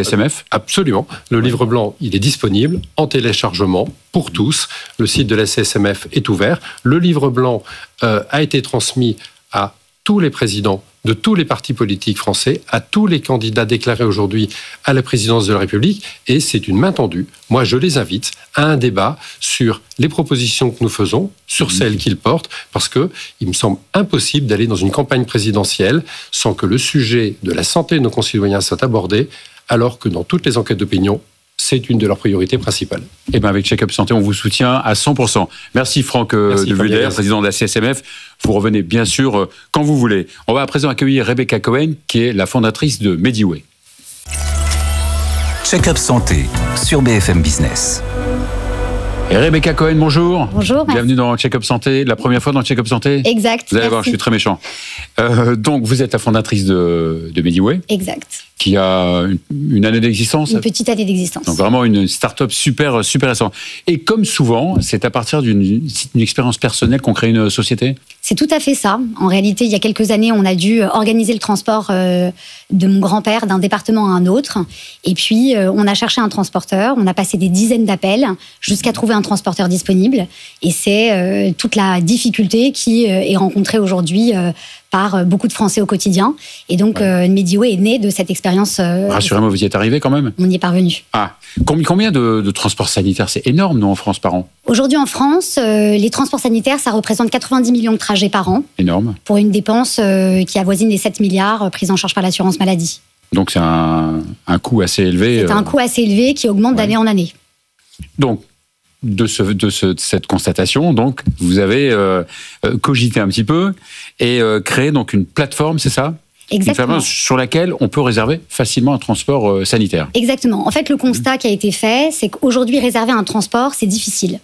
Absolument. Le livre blanc, il est disponible en téléchargement pour tous. Le site de la CSMF est ouvert. Le livre blanc a été transmis à tous les présidents de tous les partis politiques français, à tous les candidats déclarés aujourd'hui à la présidence de la République, et c'est une main tendue. Moi, je les invite à un débat sur les propositions que nous faisons, sur celles qu'ils portent, parce que il me semble impossible d'aller dans une campagne présidentielle sans que le sujet de la santé de nos concitoyens soit abordé, alors que dans toutes les enquêtes d'opinion, c'est une de leurs priorités principales. Et bien avec Check-up Santé, on vous soutient à 100%. Merci Franck de Vulder, président de la CSMF. Vous revenez bien sûr quand vous voulez. On va à présent accueillir Rebecca Cohen, qui est la fondatrice de Mediway. Check-up Santé sur BFM Business. Et Rebecca Cohen, bonjour. Bonjour. Bienvenue dans Check-up Santé, la première fois dans Check-up Santé. Exact. Vous allez voir, je suis très méchant. Donc, vous êtes la fondatrice de Mediway. Exact. Qui a une année d'existence. Une petite année d'existence. Donc vraiment une start-up super récente. Et comme souvent, c'est à partir d'une expérience personnelle qu'on crée une société ? C'est tout à fait ça. En réalité, il y a quelques années, on a dû organiser le transport de mon grand-père d'un département à un autre. Et puis, on a cherché un transporteur. On a passé des dizaines d'appels jusqu'à trouver un transporteur disponible. Et c'est toute la difficulté qui est rencontrée aujourd'hui par beaucoup de Français au quotidien. Et donc, Mediway est né de cette expérience. Rassurez-moi, vous y êtes arrivé quand même ? On y est parvenu. Ah, combien de transports sanitaires ? C'est énorme, non, en France, par an ? Aujourd'hui, en France, les transports sanitaires, ça représente 90 millions de trajets par an. Énorme. Pour une dépense qui avoisine les 7 milliards prise en charge par l'assurance maladie. Donc, c'est un coût assez élevé. C'est un coût assez élevé qui augmente d'année en année. Donc, de cette constatation, donc, vous avez cogité un petit peu et créé donc une plateforme, c'est ça ? Exactement. Une plateforme sur laquelle on peut réserver facilement un transport sanitaire. Exactement. En fait, le constat qui a été fait, c'est qu'aujourd'hui, réserver un transport, c'est difficile.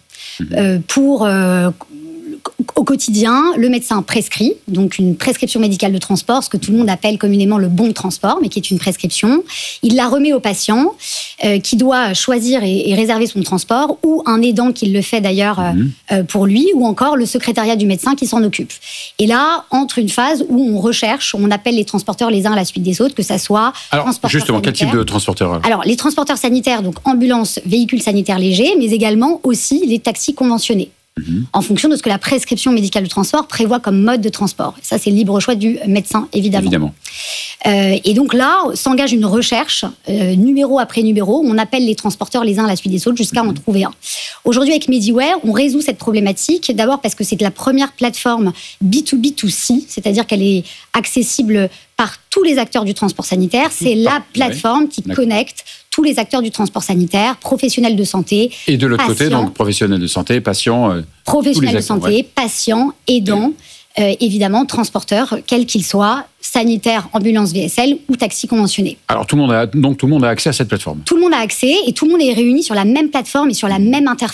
Au quotidien, le médecin prescrit, donc une prescription médicale de transport, ce que tout le monde appelle communément le bon de transport, mais qui est une prescription. Il la remet au patient qui doit choisir et réserver son transport, ou un aidant qui le fait d'ailleurs pour lui, ou encore le secrétariat du médecin qui s'en occupe. Et là, entre une phase où on recherche, on appelle les transporteurs les uns à la suite des autres, que ça soit transporteurs justement, sanitaires. Quel type de transporteur ? Alors, les transporteurs sanitaires, donc ambulances, véhicules sanitaires légers, mais également aussi les taxis conventionnés. En fonction de ce que la prescription médicale de transport prévoit comme mode de transport. Ça, c'est le libre choix du médecin, évidemment. Et donc là, s'engage une recherche, numéro après numéro, on appelle les transporteurs les uns à la suite des autres jusqu'à en trouver un. Aujourd'hui, avec Mediway, on résout cette problématique, d'abord parce que c'est la première plateforme B2B2C, c'est-à-dire qu'elle est accessible par tous les acteurs du transport sanitaire. C'est la plateforme qui connecte tous les acteurs du transport sanitaire, professionnels de santé. Et de l'autre côté, donc professionnels de santé, patients. Professionnels de santé, patients, aidants, évidemment, transporteurs, quels qu'ils soient, sanitaires, ambulances VSL ou taxis conventionnés. Alors tout le monde a accès à cette plateforme. Tout le monde a accès et tout le monde est réuni sur la même plateforme et sur la même interface.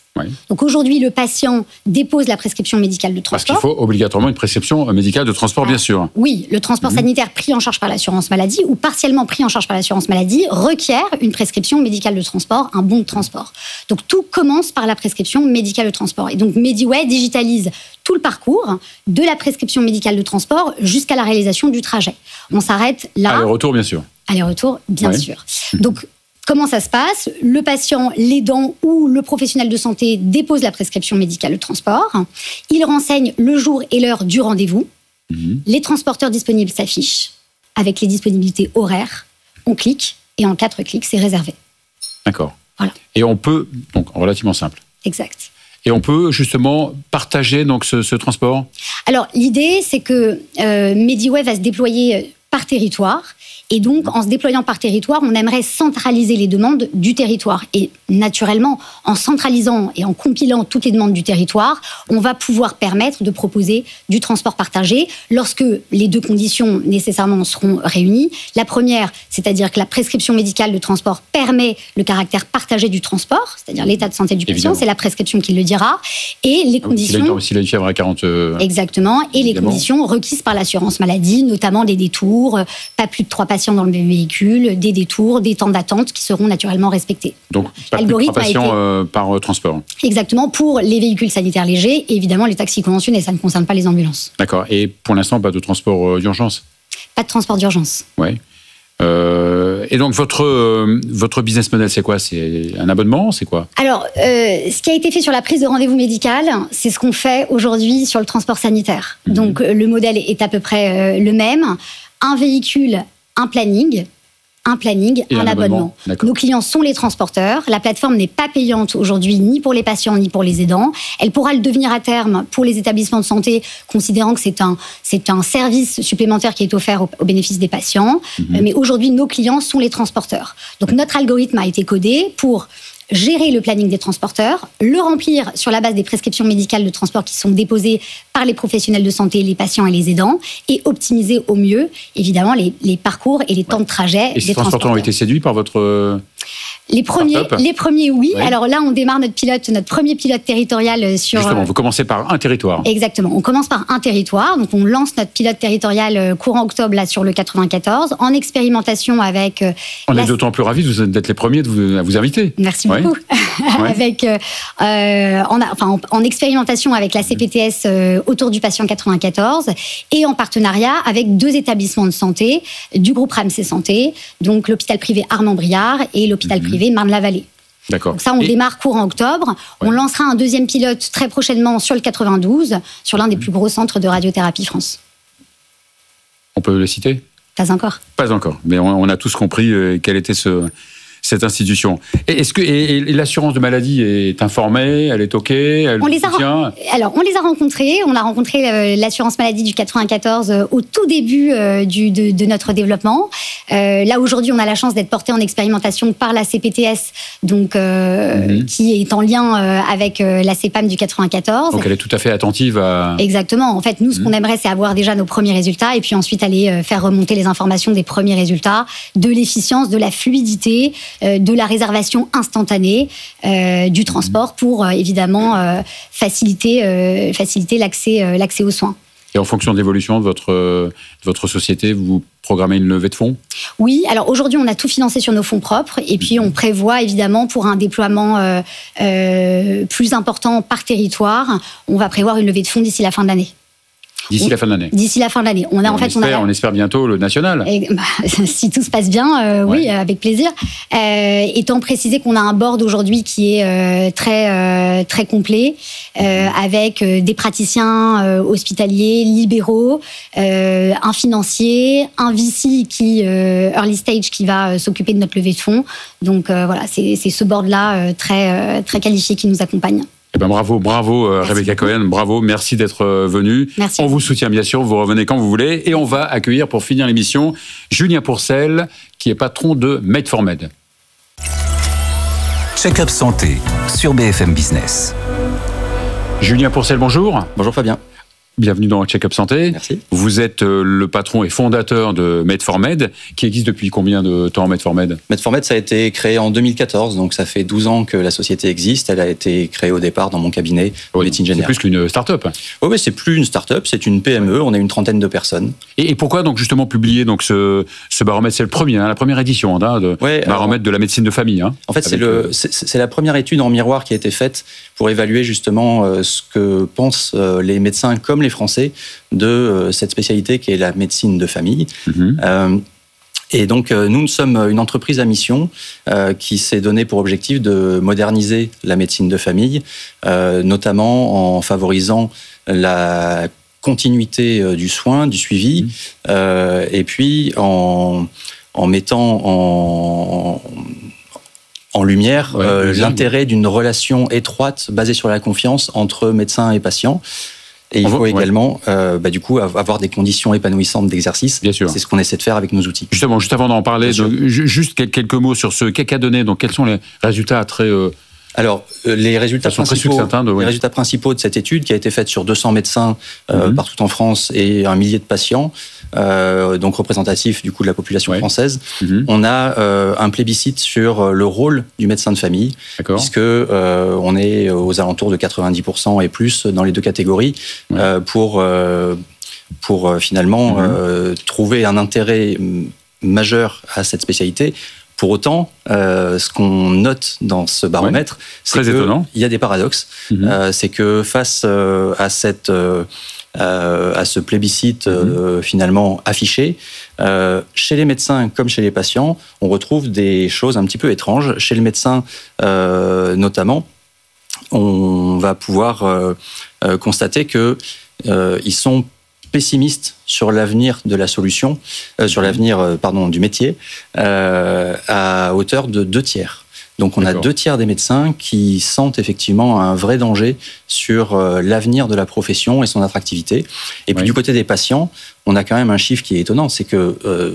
Oui. Donc aujourd'hui, le patient dépose la prescription médicale de Parce transport. qu'il faut obligatoirement une prescription médicale de transport, bien sûr. Oui, le transport sanitaire pris en charge par l'assurance maladie ou partiellement pris en charge par l'assurance maladie requiert une prescription médicale de transport, un bon de transport. Donc tout commence par la prescription médicale de transport. Et donc MediWay digitalise tout le parcours de la prescription médicale de transport jusqu'à la réalisation du trajet. On s'arrête là. Aller-retour, bien sûr. Aller-retour, bien sûr. Donc, comment ça se passe ? Le patient, l'aidant ou le professionnel de santé dépose la prescription médicale de transport. Il renseigne le jour et l'heure du rendez-vous. Les transporteurs disponibles s'affichent avec les disponibilités horaires. On clique et en 4 clics, c'est réservé. D'accord. Voilà. Et on peut, donc relativement simple. Exact. Et on peut justement partager donc ce transport ? Alors, l'idée, c'est que MediWay va se déployer par territoire. Et donc, en se déployant par territoire, on aimerait centraliser les demandes du territoire. Et naturellement, en centralisant et en compilant toutes les demandes du territoire, on va pouvoir permettre de proposer du transport partagé lorsque les 2 conditions nécessairement seront réunies. La première, c'est-à-dire que la prescription médicale de transport permet le caractère partagé du transport, c'est-à-dire l'état de santé du patient, Évidemment. c'est la prescription qui le dira. Et les conditions... S'il a une fièvre à 40... Exactement. Et les évidemment. conditions requises par l'assurance maladie, notamment des détours, pas plus de 3 patients dans le véhicule, des détours, des temps d'attente qui seront naturellement respectés. Donc, pas plus de 3 patients par transport. Exactement, pour les véhicules sanitaires légers et évidemment les taxis conventionnés, ça ne concerne pas les ambulances. D'accord. Et pour l'instant, pas de transport d'urgence ? Pas de transport d'urgence. Oui. Et donc, votre business model, c'est quoi ? C'est un abonnement ? C'est quoi ? Alors, ce qui a été fait sur la prise de rendez-vous médical, c'est ce qu'on fait aujourd'hui sur le transport sanitaire. Donc, le modèle est à peu près le même. Un véhicule, un planning, Et un abonnement. Nos clients sont les transporteurs. La plateforme n'est pas payante aujourd'hui, ni pour les patients, ni pour les aidants. Elle pourra le devenir à terme pour les établissements de santé, considérant que c'est un service supplémentaire qui est offert au bénéfice des patients. Mais aujourd'hui, nos clients sont les transporteurs. Donc, notre algorithme a été codé pour gérer le planning des transporteurs, le remplir sur la base des prescriptions médicales de transport qui sont déposées par les professionnels de santé, les patients et les aidants, et optimiser au mieux, évidemment, les parcours et les temps de trajet Et ces transporteurs ont été séduits par votre... Les premiers, oui. Oui. Alors là, on démarre notre premier pilote territorial sur... Justement, vous commencez par un territoire. Exactement. On commence par un territoire. Donc, on lance notre pilote territorial courant octobre là, sur le 94, en expérimentation avec... On est d'autant plus ravis d'être les premiers à vous inviter. Merci beaucoup. Avec, en expérimentation avec la CPTS autour du patient 94 et en partenariat avec 2 établissements de santé du groupe Ramsay Santé, donc l'hôpital privé Armand-Briard et l'hôpital privé Marne-la-Vallée. D'accord. Donc ça, on démarre courant octobre. On lancera un 2e pilote très prochainement sur le 92, sur l'un des plus gros centres de radiothérapie France. On peut le citer ? Pas encore. Pas encore, mais on a tous compris quelle était cette institution. Et l'assurance de maladie est informée, elle est OK, elle soutient ? Alors, on les a rencontrés. On a rencontré l'assurance maladie du 94 au tout début de notre développement. Là, aujourd'hui, on a la chance d'être porté en expérimentation par la CPTS, donc, qui est en lien avec la CEPAM du 94. Donc, elle est tout à fait attentive à... Exactement. En fait, nous, ce qu'on aimerait, c'est avoir déjà nos premiers résultats et puis ensuite aller faire remonter les informations des premiers résultats, de l'efficience, de la fluidité, de la réservation instantanée du transport pour évidemment faciliter l'accès aux soins. Et en fonction de l'évolution de votre société, vous programmez une levée de fonds ? Oui, alors aujourd'hui on a tout financé sur nos fonds propres et puis on prévoit évidemment pour un déploiement plus important par territoire, on va prévoir une levée de fonds d'ici la fin de l'année. D'ici la fin de l'année. D'ici la fin de l'année. On espère bientôt le national. Si tout se passe bien, oui, avec plaisir. Étant précisé qu'on a un board aujourd'hui qui est très complet, avec des praticiens hospitaliers, libéraux, un financier, un VC early stage qui va s'occuper de notre levée de fonds. Donc voilà, c'est ce board-là très qualifié qui nous accompagne. Eh ben bravo Rebecca Cohen, bravo, merci d'être venue. Merci. On vous soutient bien sûr, vous revenez quand vous voulez. Et on va accueillir pour finir l'émission Julien Pourcel, qui est patron de Made for Med. Check-up santé sur BFM Business. Julien Pourcel, bonjour. Bonjour Fabien. bienvenue dans Check-up Santé. Merci. Vous êtes le patron et fondateur de Med4Med, qui existe depuis combien de temps, Med4Med ? Med4Med, ça a été créé en 2014, donc ça fait 12 ans que la société existe. Elle a été créée au départ dans mon cabinet de médecine générale. C'est plus qu'une start-up. Oui, c'est plus une start-up, c'est une PME, on est une trentaine de personnes. Et pourquoi donc justement publier donc ce baromètre ? C'est le premier, la première édition baromètre de la médecine de famille. En fait, c'est la première étude en miroir qui a été faite pour évaluer justement ce que pensent les médecins comme les Français de cette spécialité qui est la médecine de famille. Et donc, nous sommes une entreprise à mission qui s'est donné pour objectif de moderniser la médecine de famille, notamment en favorisant la continuité du soin, du suivi, et puis en mettant en lumière l'intérêt d'une relation étroite basée sur la confiance entre médecins et patients. Et il faut également, du coup, avoir des conditions épanouissantes d'exercice. Bien sûr. C'est ce qu'on essaie de faire avec nos outils. Justement, juste avant d'en parler, juste quelques mots sur ce qu'a donné. Donc, quels sont les résultats très... Alors, les résultats principaux de cette étude, qui a été faite sur 200 médecins partout en France et 1 millier de patients, donc représentatif du coup de la population française, on a un plébiscite sur le rôle du médecin de famille, puisque on est aux alentours de 90% et plus dans les deux catégories, pour finalement trouver un intérêt majeur à cette spécialité. Pour autant, ce qu'on note dans ce baromètre, c'est qu'il y a des paradoxes. C'est que face à ce plébiscite finalement affiché, chez les médecins comme chez les patients, on retrouve des choses un petit peu étranges. Chez le médecin notamment, on va pouvoir constater qu'ils sont pessimistes sur l'avenir de la solution, sur l'avenir du métier, à hauteur de 2/3. Donc on a 2/3 des médecins qui sentent effectivement un vrai danger sur l'avenir de la profession et son attractivité. Et puis du côté des patients, on a quand même un chiffre qui est étonnant, c'est que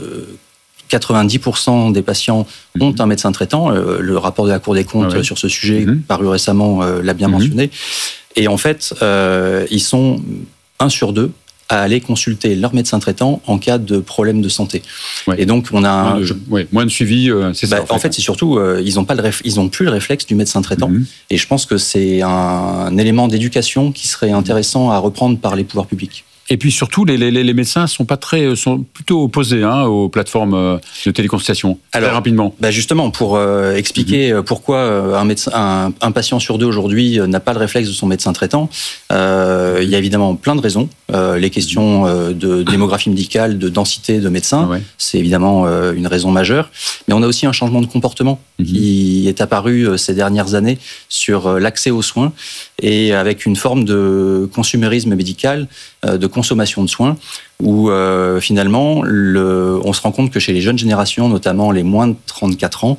90% des patients ont un médecin traitant. Le rapport de la Cour des comptes sur ce sujet, paru récemment, l'a bien mentionné. Et en fait, ils sont 1 sur 2 à aller consulter leur médecin traitant en cas de problème de santé. Et donc, on a moins de suivi, c'est ça. En fait, c'est surtout, ils n'ont plus le réflexe du médecin traitant. Et je pense que c'est un élément d'éducation qui serait intéressant à reprendre par les pouvoirs publics. Et puis surtout, les médecins sont plutôt opposés aux plateformes de téléconsultation. Alors, très rapidement. Justement, pour expliquer pourquoi un patient sur 2 aujourd'hui n'a pas le réflexe de son médecin traitant, il y a évidemment plein de raisons. Les questions de démographie médicale, de densité de médecins, c'est évidemment une raison majeure. Mais on a aussi un changement de comportement qui est apparu ces dernières années sur l'accès aux soins et avec une forme de consumérisme médical, de consommation de soins, où finalement, on se rend compte que chez les jeunes générations, notamment les moins de 34 ans,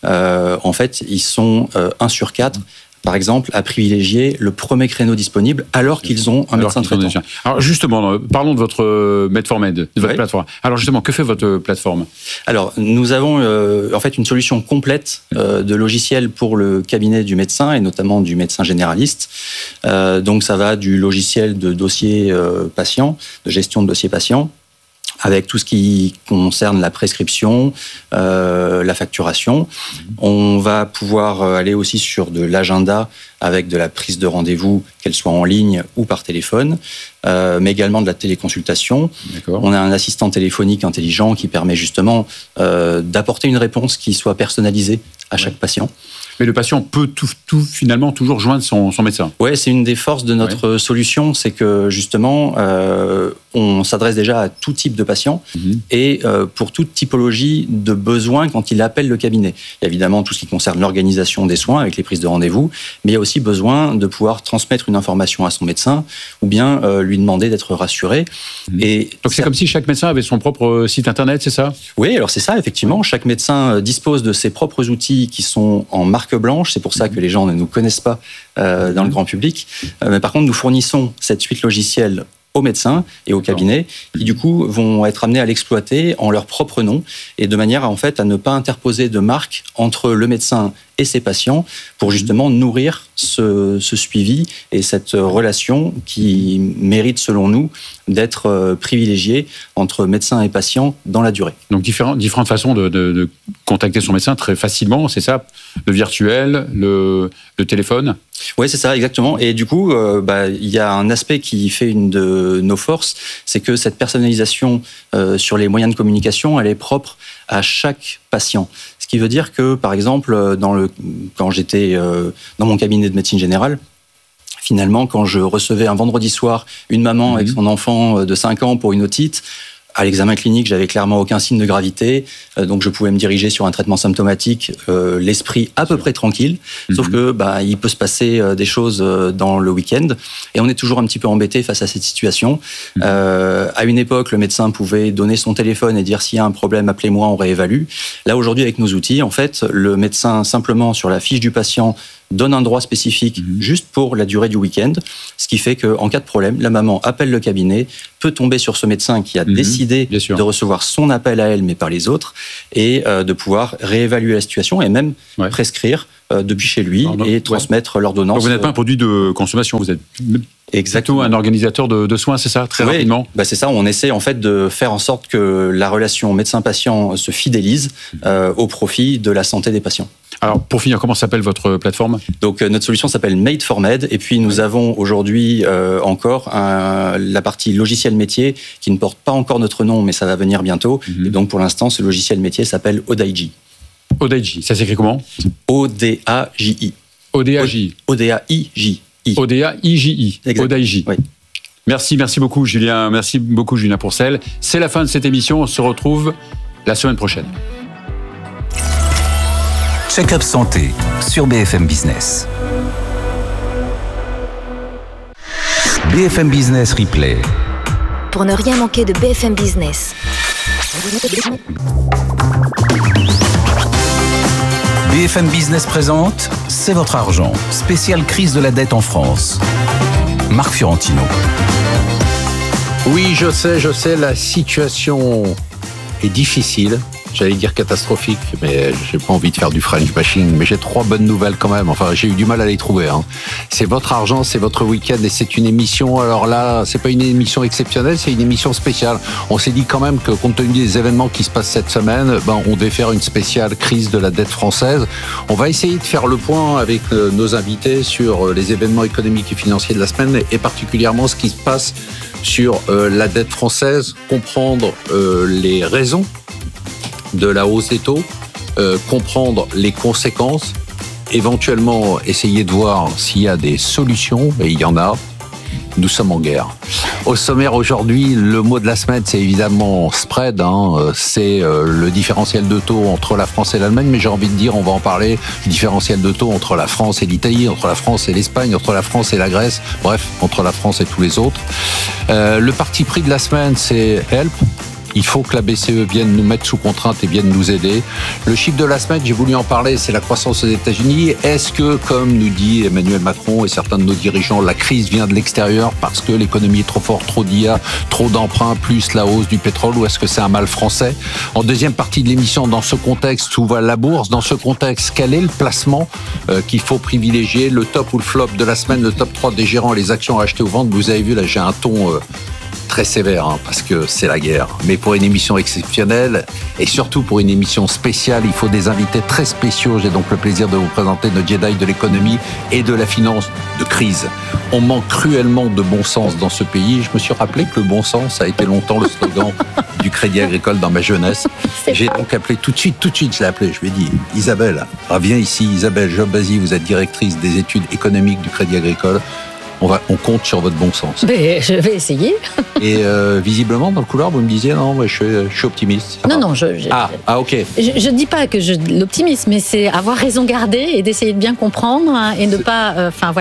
en fait, ils sont 1 sur 4, par exemple, à privilégier le premier créneau disponible alors qu'ils ont un médecin traitant. Alors justement, parlons de votre Med4Med, de votre plateforme. Alors justement, que fait votre plateforme ? Alors, nous avons en fait une solution complète de logiciels pour le cabinet du médecin et notamment du médecin généraliste. Donc ça va du logiciel de dossier patient, de gestion de dossier patient, avec tout ce qui concerne la prescription, la facturation. On va pouvoir aller aussi sur de l'agenda avec de la prise de rendez-vous, qu'elle soit en ligne ou par téléphone, mais également de la téléconsultation. On a un assistant téléphonique intelligent qui permet justement d'apporter une réponse qui soit personnalisée à chaque patient. Mais le patient peut finalement toujours joindre son médecin. Oui, c'est une des forces de notre solution, c'est que justement, on s'adresse déjà à tout type de patient et pour toute typologie de besoins quand il appelle le cabinet. Il y a évidemment tout ce qui concerne l'organisation des soins avec les prises de rendez-vous, mais il y a aussi besoin de pouvoir transmettre une information à son médecin ou bien lui demander d'être rassuré. Et donc c'est comme si chaque médecin avait son propre site internet, c'est ça ? Oui, alors c'est ça, effectivement. Chaque médecin dispose de ses propres outils qui sont en marque blanche. C'est pour ça que les gens ne nous connaissent pas dans le grand public. Mais par contre, nous fournissons cette suite logicielle aux médecins et aux cabinets qui, du coup, vont être amenés à l'exploiter en leur propre nom et de manière, en fait, à ne pas interposer de marque entre le médecin et ses patients pour justement nourrir ce suivi et cette relation qui mérite, selon nous, d'être privilégiée entre médecin et patient dans la durée. Donc différentes façons de contacter son médecin très facilement, c'est ça? Le virtuel, le téléphone? Oui, c'est ça, exactement. Et du coup, il y a un aspect qui fait une de nos forces, c'est que cette personnalisation sur les moyens de communication, elle est propre à chaque patient. Ce qui veut dire que, par exemple, quand j'étais dans mon cabinet de médecine générale, finalement, quand je recevais un vendredi soir une maman avec son enfant de 5 ans pour une otite, à l'examen clinique, j'avais clairement aucun signe de gravité, donc je pouvais me diriger sur un traitement symptomatique, l'esprit à peu près tranquille, sauf que il peut se passer des choses dans le week-end, et on est toujours un petit peu embêté face à cette situation. À une époque, le médecin pouvait donner son téléphone et dire s'il y a un problème, appelez-moi, on réévalue. Là, aujourd'hui, avec nos outils, en fait, le médecin, simplement sur la fiche du patient, donne un droit spécifique juste pour la durée du week-end, ce qui fait qu'en cas de problème, la maman appelle le cabinet, peut tomber sur ce médecin qui a décidé de recevoir son appel à elle, mais pas les autres, et de pouvoir réévaluer la situation et même prescrire depuis chez lui et transmettre l'ordonnance. Donc vous n'êtes pas un produit de consommation, vous êtes exactement un organisateur de soins, c'est ça, très rapidement? C'est ça, on essaie en fait de faire en sorte que la relation médecin-patient se fidélise au profit de la santé des patients. Alors, pour finir, comment s'appelle votre plateforme? Donc, notre solution s'appelle Made for Med. Et puis, nous avons aujourd'hui encore la partie logiciel métier qui ne porte pas encore notre nom, mais ça va venir bientôt. Et donc, pour l'instant, ce logiciel métier s'appelle Odaiji. Odaiji, ça s'écrit comment? O-D-A-J-I. O-D-A-J. O-D-A-I-J. O-D-A-I-J-I. Odaiji. Oui. Merci beaucoup, Julien. Merci beaucoup, Julien Pourcel. C'est la fin de cette émission. On se retrouve la semaine prochaine. Check-up santé sur BFM Business. BFM Business Replay. Pour ne rien manquer de BFM Business. BFM Business présente C'est votre argent, spéciale crise de la dette en France. Marc Fiorentino. Oui, je sais, la situation est difficile. J'allais dire catastrophique, mais j'ai pas envie de faire du French bashing, mais j'ai 3 bonnes nouvelles quand même. Enfin, j'ai eu du mal à les trouver. C'est votre argent, c'est votre week-end et c'est une émission. Alors là, c'est pas une émission exceptionnelle, c'est une émission spéciale. On s'est dit quand même que compte tenu des événements qui se passent cette semaine, on devait faire une spéciale crise de la dette française. On va essayer de faire le point avec nos invités sur les événements économiques et financiers de la semaine et particulièrement ce qui se passe sur la dette française, comprendre les raisons de la hausse des taux, comprendre les conséquences, éventuellement essayer de voir s'il y a des solutions, et il y en a. Nous sommes en guerre. Au sommaire aujourd'hui, le mot de la semaine, c'est évidemment spread, c'est le différentiel de taux entre la France et l'Allemagne, mais j'ai envie de dire, on va en parler, le différentiel de taux entre la France et l'Italie, entre la France et l'Espagne, entre la France et la Grèce, bref, entre la France et tous les autres. Le parti pris de la semaine, c'est Help. Il faut que la BCE vienne nous mettre sous contrainte et vienne nous aider. Le chiffre de la semaine, j'ai voulu en parler, c'est la croissance aux États-Unis. Est-ce que, comme nous dit Emmanuel Macron et certains de nos dirigeants, la crise vient de l'extérieur parce que l'économie est trop forte, trop d'IA, trop d'emprunts, plus la hausse du pétrole, ou est-ce que c'est un mal français? En deuxième partie de l'émission, dans ce contexte, où va la bourse? Dans ce contexte, quel est le placement qu'il faut privilégier? Le top ou le flop de la semaine, le top 3 des gérants, les actions à acheter ou vendre. Vous avez vu, là, j'ai un ton très sévère, parce que c'est la guerre. Mais pour une émission exceptionnelle, et surtout pour une émission spéciale, il faut des invités très spéciaux. J'ai donc le plaisir de vous présenter nos Jedi de l'économie et de la finance de crise. On manque cruellement de bon sens dans ce pays. Je me suis rappelé que le bon sens a été longtemps le slogan du Crédit Agricole dans ma jeunesse. J'ai donc appelé tout de suite, je l'ai appelé, je lui ai dit, Isabelle, viens ici, Isabelle Jobazy, vous êtes directrice des études économiques du Crédit Agricole. On compte sur votre bon sens. Mais je vais essayer. Et visiblement, dans le couloir, vous me disiez, non, moi, je suis optimiste. Non, ok. Je ne dis pas que l'optimisme, mais c'est avoir raison gardée et d'essayer de bien comprendre et de pas,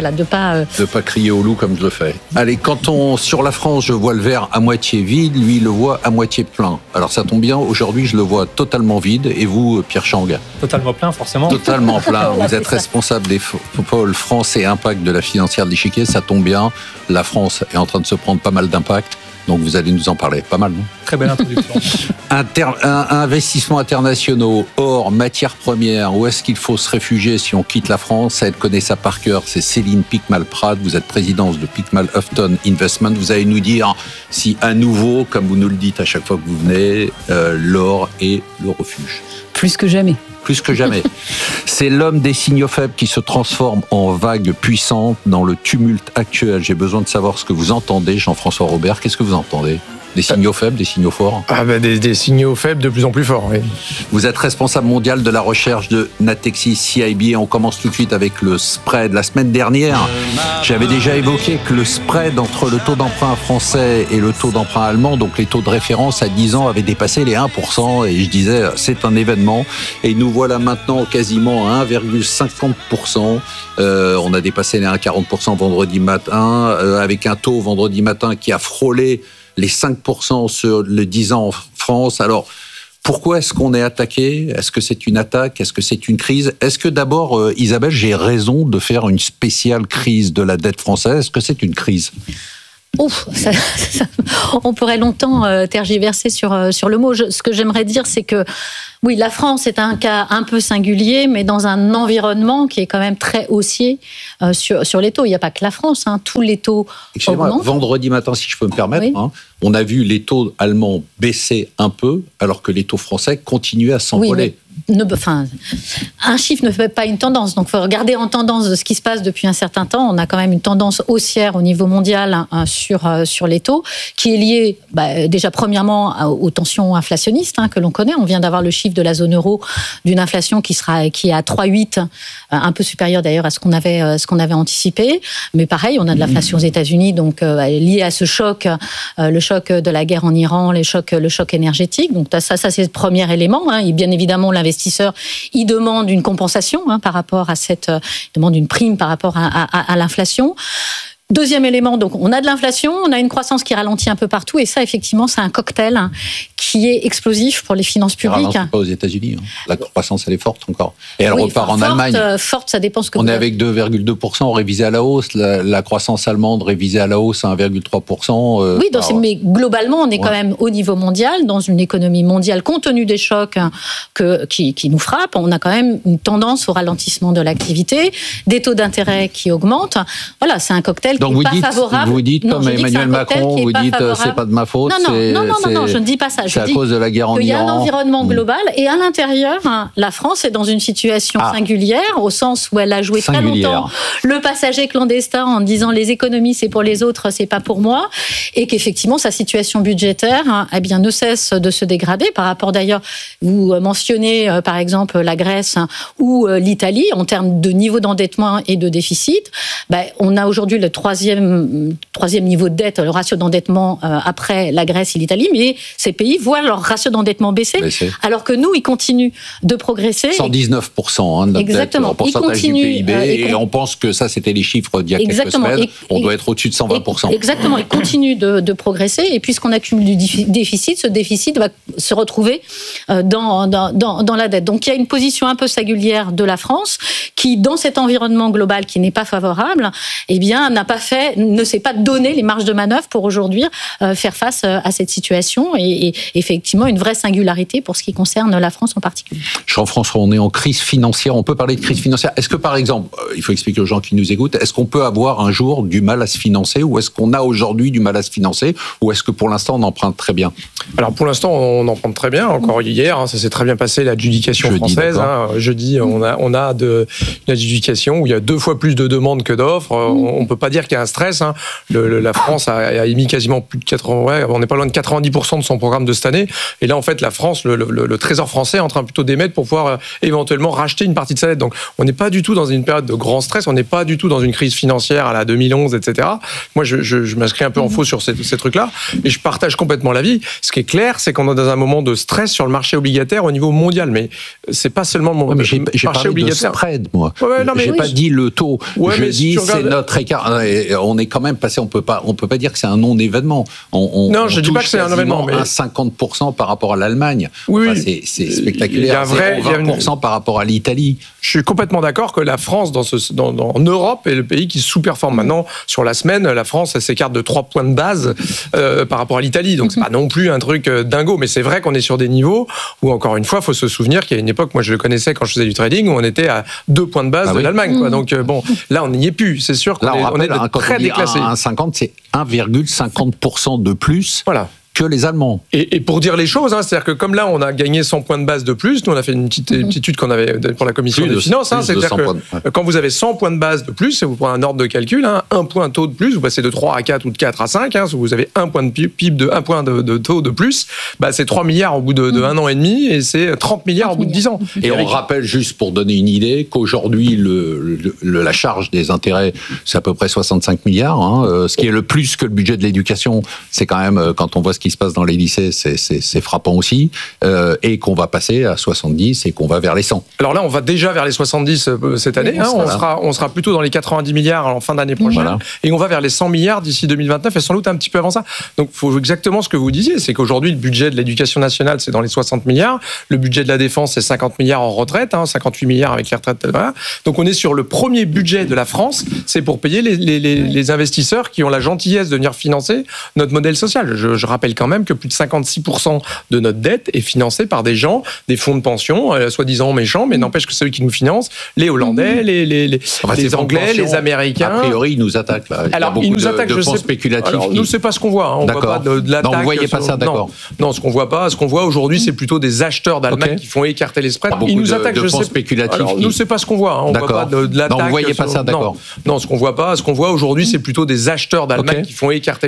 de pas crier au loup comme je le fais. Allez, sur la France, je vois le verre à moitié vide, lui, il le voit à moitié plein. Alors, ça tombe bien, aujourd'hui, je le vois totalement vide. Et vous, Pierre Chang? Totalement plein, forcément. Totalement plein. Vous êtes responsable des pôles France et Impact de la financière de l'échiquier. Ça tombe bien, la France est en train de se prendre pas mal d'impact. Donc vous allez nous en parler. Pas mal, non ? Très belle introduction. Investissements internationaux, or, matières premières, où est-ce qu'il faut se réfugier si on quitte la France ? Elle connaît ça par cœur, c'est Céline Pickmal-Pratt, vous êtes présidente de Pickmal-Houghton Investment. Vous allez nous dire si à nouveau, comme vous nous le dites à chaque fois que vous venez, l'or est le refuge. Plus que jamais. Plus que jamais. C'est l'homme des signaux faibles qui se transforme en vague puissante dans le tumulte actuel. J'ai besoin de savoir ce que vous entendez, Jean-François Robert. Qu'est-ce que vous entendez ? Des signaux faibles, des signaux forts ? Des signaux faibles de plus en plus forts, oui. Vous êtes responsable mondial de la recherche de Natixis CIB. On commence tout de suite avec le spread. La semaine dernière, j'avais déjà évoqué que le spread entre le taux d'emprunt français et le taux d'emprunt allemand, donc les taux de référence à 10 ans, avaient dépassé les 1%. Et je disais, c'est un événement. Et nous voilà maintenant quasiment à 1,50%. On a dépassé les 1,40% vendredi matin, avec un taux vendredi matin qui a frôlé les 5% sur le 10 ans en France. Alors, pourquoi est-ce qu'on est attaqué ? Est-ce que c'est une attaque ? Est-ce que c'est une crise ? Est-ce que d'abord, Isabelle, j'ai raison de faire une spéciale crise de la dette française ? Est-ce que c'est une crise ? On pourrait longtemps tergiverser sur le mot. Ce que j'aimerais dire, c'est que oui, la France est un cas un peu singulier, mais dans un environnement qui est quand même très haussier sur les taux. Il n'y a pas que la France, tous les taux augmentent. Vendredi matin, si je peux me permettre, oui. On a vu les taux allemands baisser un peu, alors que les taux français continuaient à s'envoler. Oui, un chiffre ne fait pas une tendance. Donc, il faut regarder en tendance de ce qui se passe depuis un certain temps. On a quand même une tendance haussière au niveau mondial sur les taux, qui est liée déjà premièrement aux tensions inflationnistes que l'on connaît. On vient d'avoir le chiffre de la zone euro d'une inflation qui est à 3,8, un peu supérieure d'ailleurs à ce qu'on avait anticipé. Mais pareil, on a de l'inflation aux États-Unis, donc liée à ce choc, le choc de la guerre en Iran, le choc énergétique. Donc ça c'est le premier élément. Et bien évidemment, l'investisseur, il demande une compensation par rapport à il demande une prime par rapport à l'inflation. Deuxième élément, donc on a de l'inflation, on a une croissance qui ralentit un peu partout, et ça, effectivement, c'est un cocktail qui est explosif pour les finances publiques. Ça ralentit pas aux États-Unis. La croissance, elle est forte encore. Et elle repart en Allemagne. Forte, ça dépend ce que on est avec 2,2% révisé à la hausse. La croissance allemande révisée à la hausse à 1,3%. Oui, mais globalement, on est quand même au niveau mondial, dans une économie mondiale, compte tenu des chocs qui nous frappent, on a quand même une tendance au ralentissement de l'activité, des taux d'intérêt qui augmentent. Voilà, c'est un cocktail donc qui n'est pas favorable. Vous dites, comme Emmanuel Macron, vous dites c'est pas de ma faute. Non, je ne dis pas ça. C'est à cause de la guerre en Iran. Il y a un environnement global, et à l'intérieur, la France est dans une situation singulière, au sens où elle a joué très longtemps le passager clandestin en disant les économies c'est pour les autres, c'est pas pour moi, et qu'effectivement sa situation budgétaire ne cesse de se dégrader par rapport d'ailleurs, vous mentionnez par exemple la Grèce ou l'Italie en termes de niveau d'endettement et de déficit. On a aujourd'hui le troisième niveau de dette, le ratio d'endettement après la Grèce et l'Italie, mais ces pays voient leur ratio d'endettement baisser. Alors que nous, ils continuent de progresser. 119% de notre dette en pourcentage du PIB, et on pense que ça, c'était les chiffres d'il y a quelques semaines. On doit être au-dessus de 120%. Exactement, ils continuent de progresser, et puisqu'on accumule du déficit, ce déficit va se retrouver dans la dette. Donc il y a une position un peu singulière de la France, qui, dans cet environnement global qui n'est pas favorable, ne s'est pas donné les marges de manœuvre pour aujourd'hui faire face à cette situation, et effectivement une vraie singularité pour ce qui concerne la France en particulier. Jean-François, on est en crise financière, on peut parler de crise financière. Est-ce que par exemple, il faut expliquer aux gens qui nous écoutent, est-ce qu'on peut avoir un jour du mal à se financer, ou est-ce qu'on a aujourd'hui du mal à se financer, ou est-ce que pour l'instant on emprunte très bien ? Alors pour l'instant on emprunte très bien, encore hier, ça s'est très bien passé l'adjudication française. Jeudi, on a une adjudication où il y a 2 fois plus de demandes que d'offres. On peut pas dire qu'il y a un stress. La France a émis quasiment plus de 80, on n'est pas loin de 90% de son programme de cette année. Et là, en fait, la France, le Trésor français est en train plutôt d'émettre pour pouvoir éventuellement racheter une partie de sa dette. Donc, on n'est pas du tout dans une période de grand stress. On n'est pas du tout dans une crise financière à la 2011, etc. Moi, je m'inscris un peu en faux sur ces trucs-là, et je partage complètement l'avis. Ce qui est clair, c'est qu'on est dans un moment de stress sur le marché obligataire au niveau mondial. Mais c'est pas seulement le marché obligataire. De spread, moi. J'ai pas dit le taux. Je dis c'est notre écart. on est quand même passé. On peut pas dire que c'est un non-événement. Non, je dis pas que c'est un événement, mais à 50% par rapport à l'Allemagne. Oui, enfin, c'est spectaculaire. Il y a 20% par rapport à l'Italie. Je suis complètement d'accord que la France, en Europe, est le pays qui sous-performe. Maintenant, sur la semaine, la France elle s'écarte de 3 points de base par rapport à l'Italie. Donc, c'est pas non plus un truc dingo. Mais c'est vrai qu'on est sur des niveaux où, encore une fois, il faut se souvenir qu'il y a une époque, moi je le connaissais quand je faisais du trading, où on était à 2 points de base de l'Allemagne. Quoi. Donc, bon, là, on n'y est plus. C'est sûr qu'on est très déclassé. 1,50, c'est 1,50% de plus. Voilà. Que les Allemands. Et pour dire les choses, c'est-à-dire que comme là, on a gagné 100 points de base de plus, nous on a fait une petite étude qu'on avait pour la commission des finances, c'est-à-dire que quand vous avez 100 points de base de plus, et vous prenez un ordre de calcul, un point taux de plus, vous passez de 3 à 4 ou de 4 à 5, si vous avez un point de PIB de 1 point de taux de plus, c'est 3 milliards au bout de 1 an et demi, et c'est 30 milliards au bout de 10 ans. Et on rappelle, juste pour donner une idée, qu'aujourd'hui, la charge des intérêts, c'est à peu près 65 milliards, ce qui est le plus que le budget de l'éducation. C'est quand même, quand on voit ce qui se passe dans les lycées, c'est frappant aussi, et qu'on va passer à 70 et qu'on va vers les 100. Alors là, on va déjà vers les 70 cette année. On sera plutôt dans les 90 milliards en fin d'année prochaine, et on va vers les 100 milliards d'ici 2029, et sans doute un petit peu avant ça. Donc, il faut exactement ce que vous disiez, c'est qu'aujourd'hui, le budget de l'éducation nationale, c'est dans les 60 milliards, le budget de la défense, c'est 50 milliards en retraite, 58 milliards avec les retraites. Voilà. Donc, on est sur le premier budget de la France, c'est pour payer les investisseurs qui ont la gentillesse de venir financer notre modèle social. Je rappelle quand même que plus de 56% de notre dette est financée par des gens, des fonds de pension, soi-disant méchants, mais n'empêche que ceux qui nous financent, les Hollandais, les Anglais, les Américains. A priori, ils nous attaquent là. Alors, ils nous attaquent, de fonds spéculatifs. Alors, nous, c'est pas ce qu'on voit. On voit pas de l'attaque. Non, vous voyez pas ça, d'accord. Non, ce qu'on voit pas. Ce qu'on voit aujourd'hui, c'est plutôt des acheteurs d'Allemagne qui font écarter les spreads. Ils nous attaquent, de fonds spéculatifs. Alors, nous, c'est pas ce qu'on voit. On voit pas de l'attaque. Non, vous voyez pas ça, d'accord. Non, ce qu'on voit pas. Ce qu'on voit aujourd'hui, c'est plutôt des acheteurs d'Allemagne qui font écarter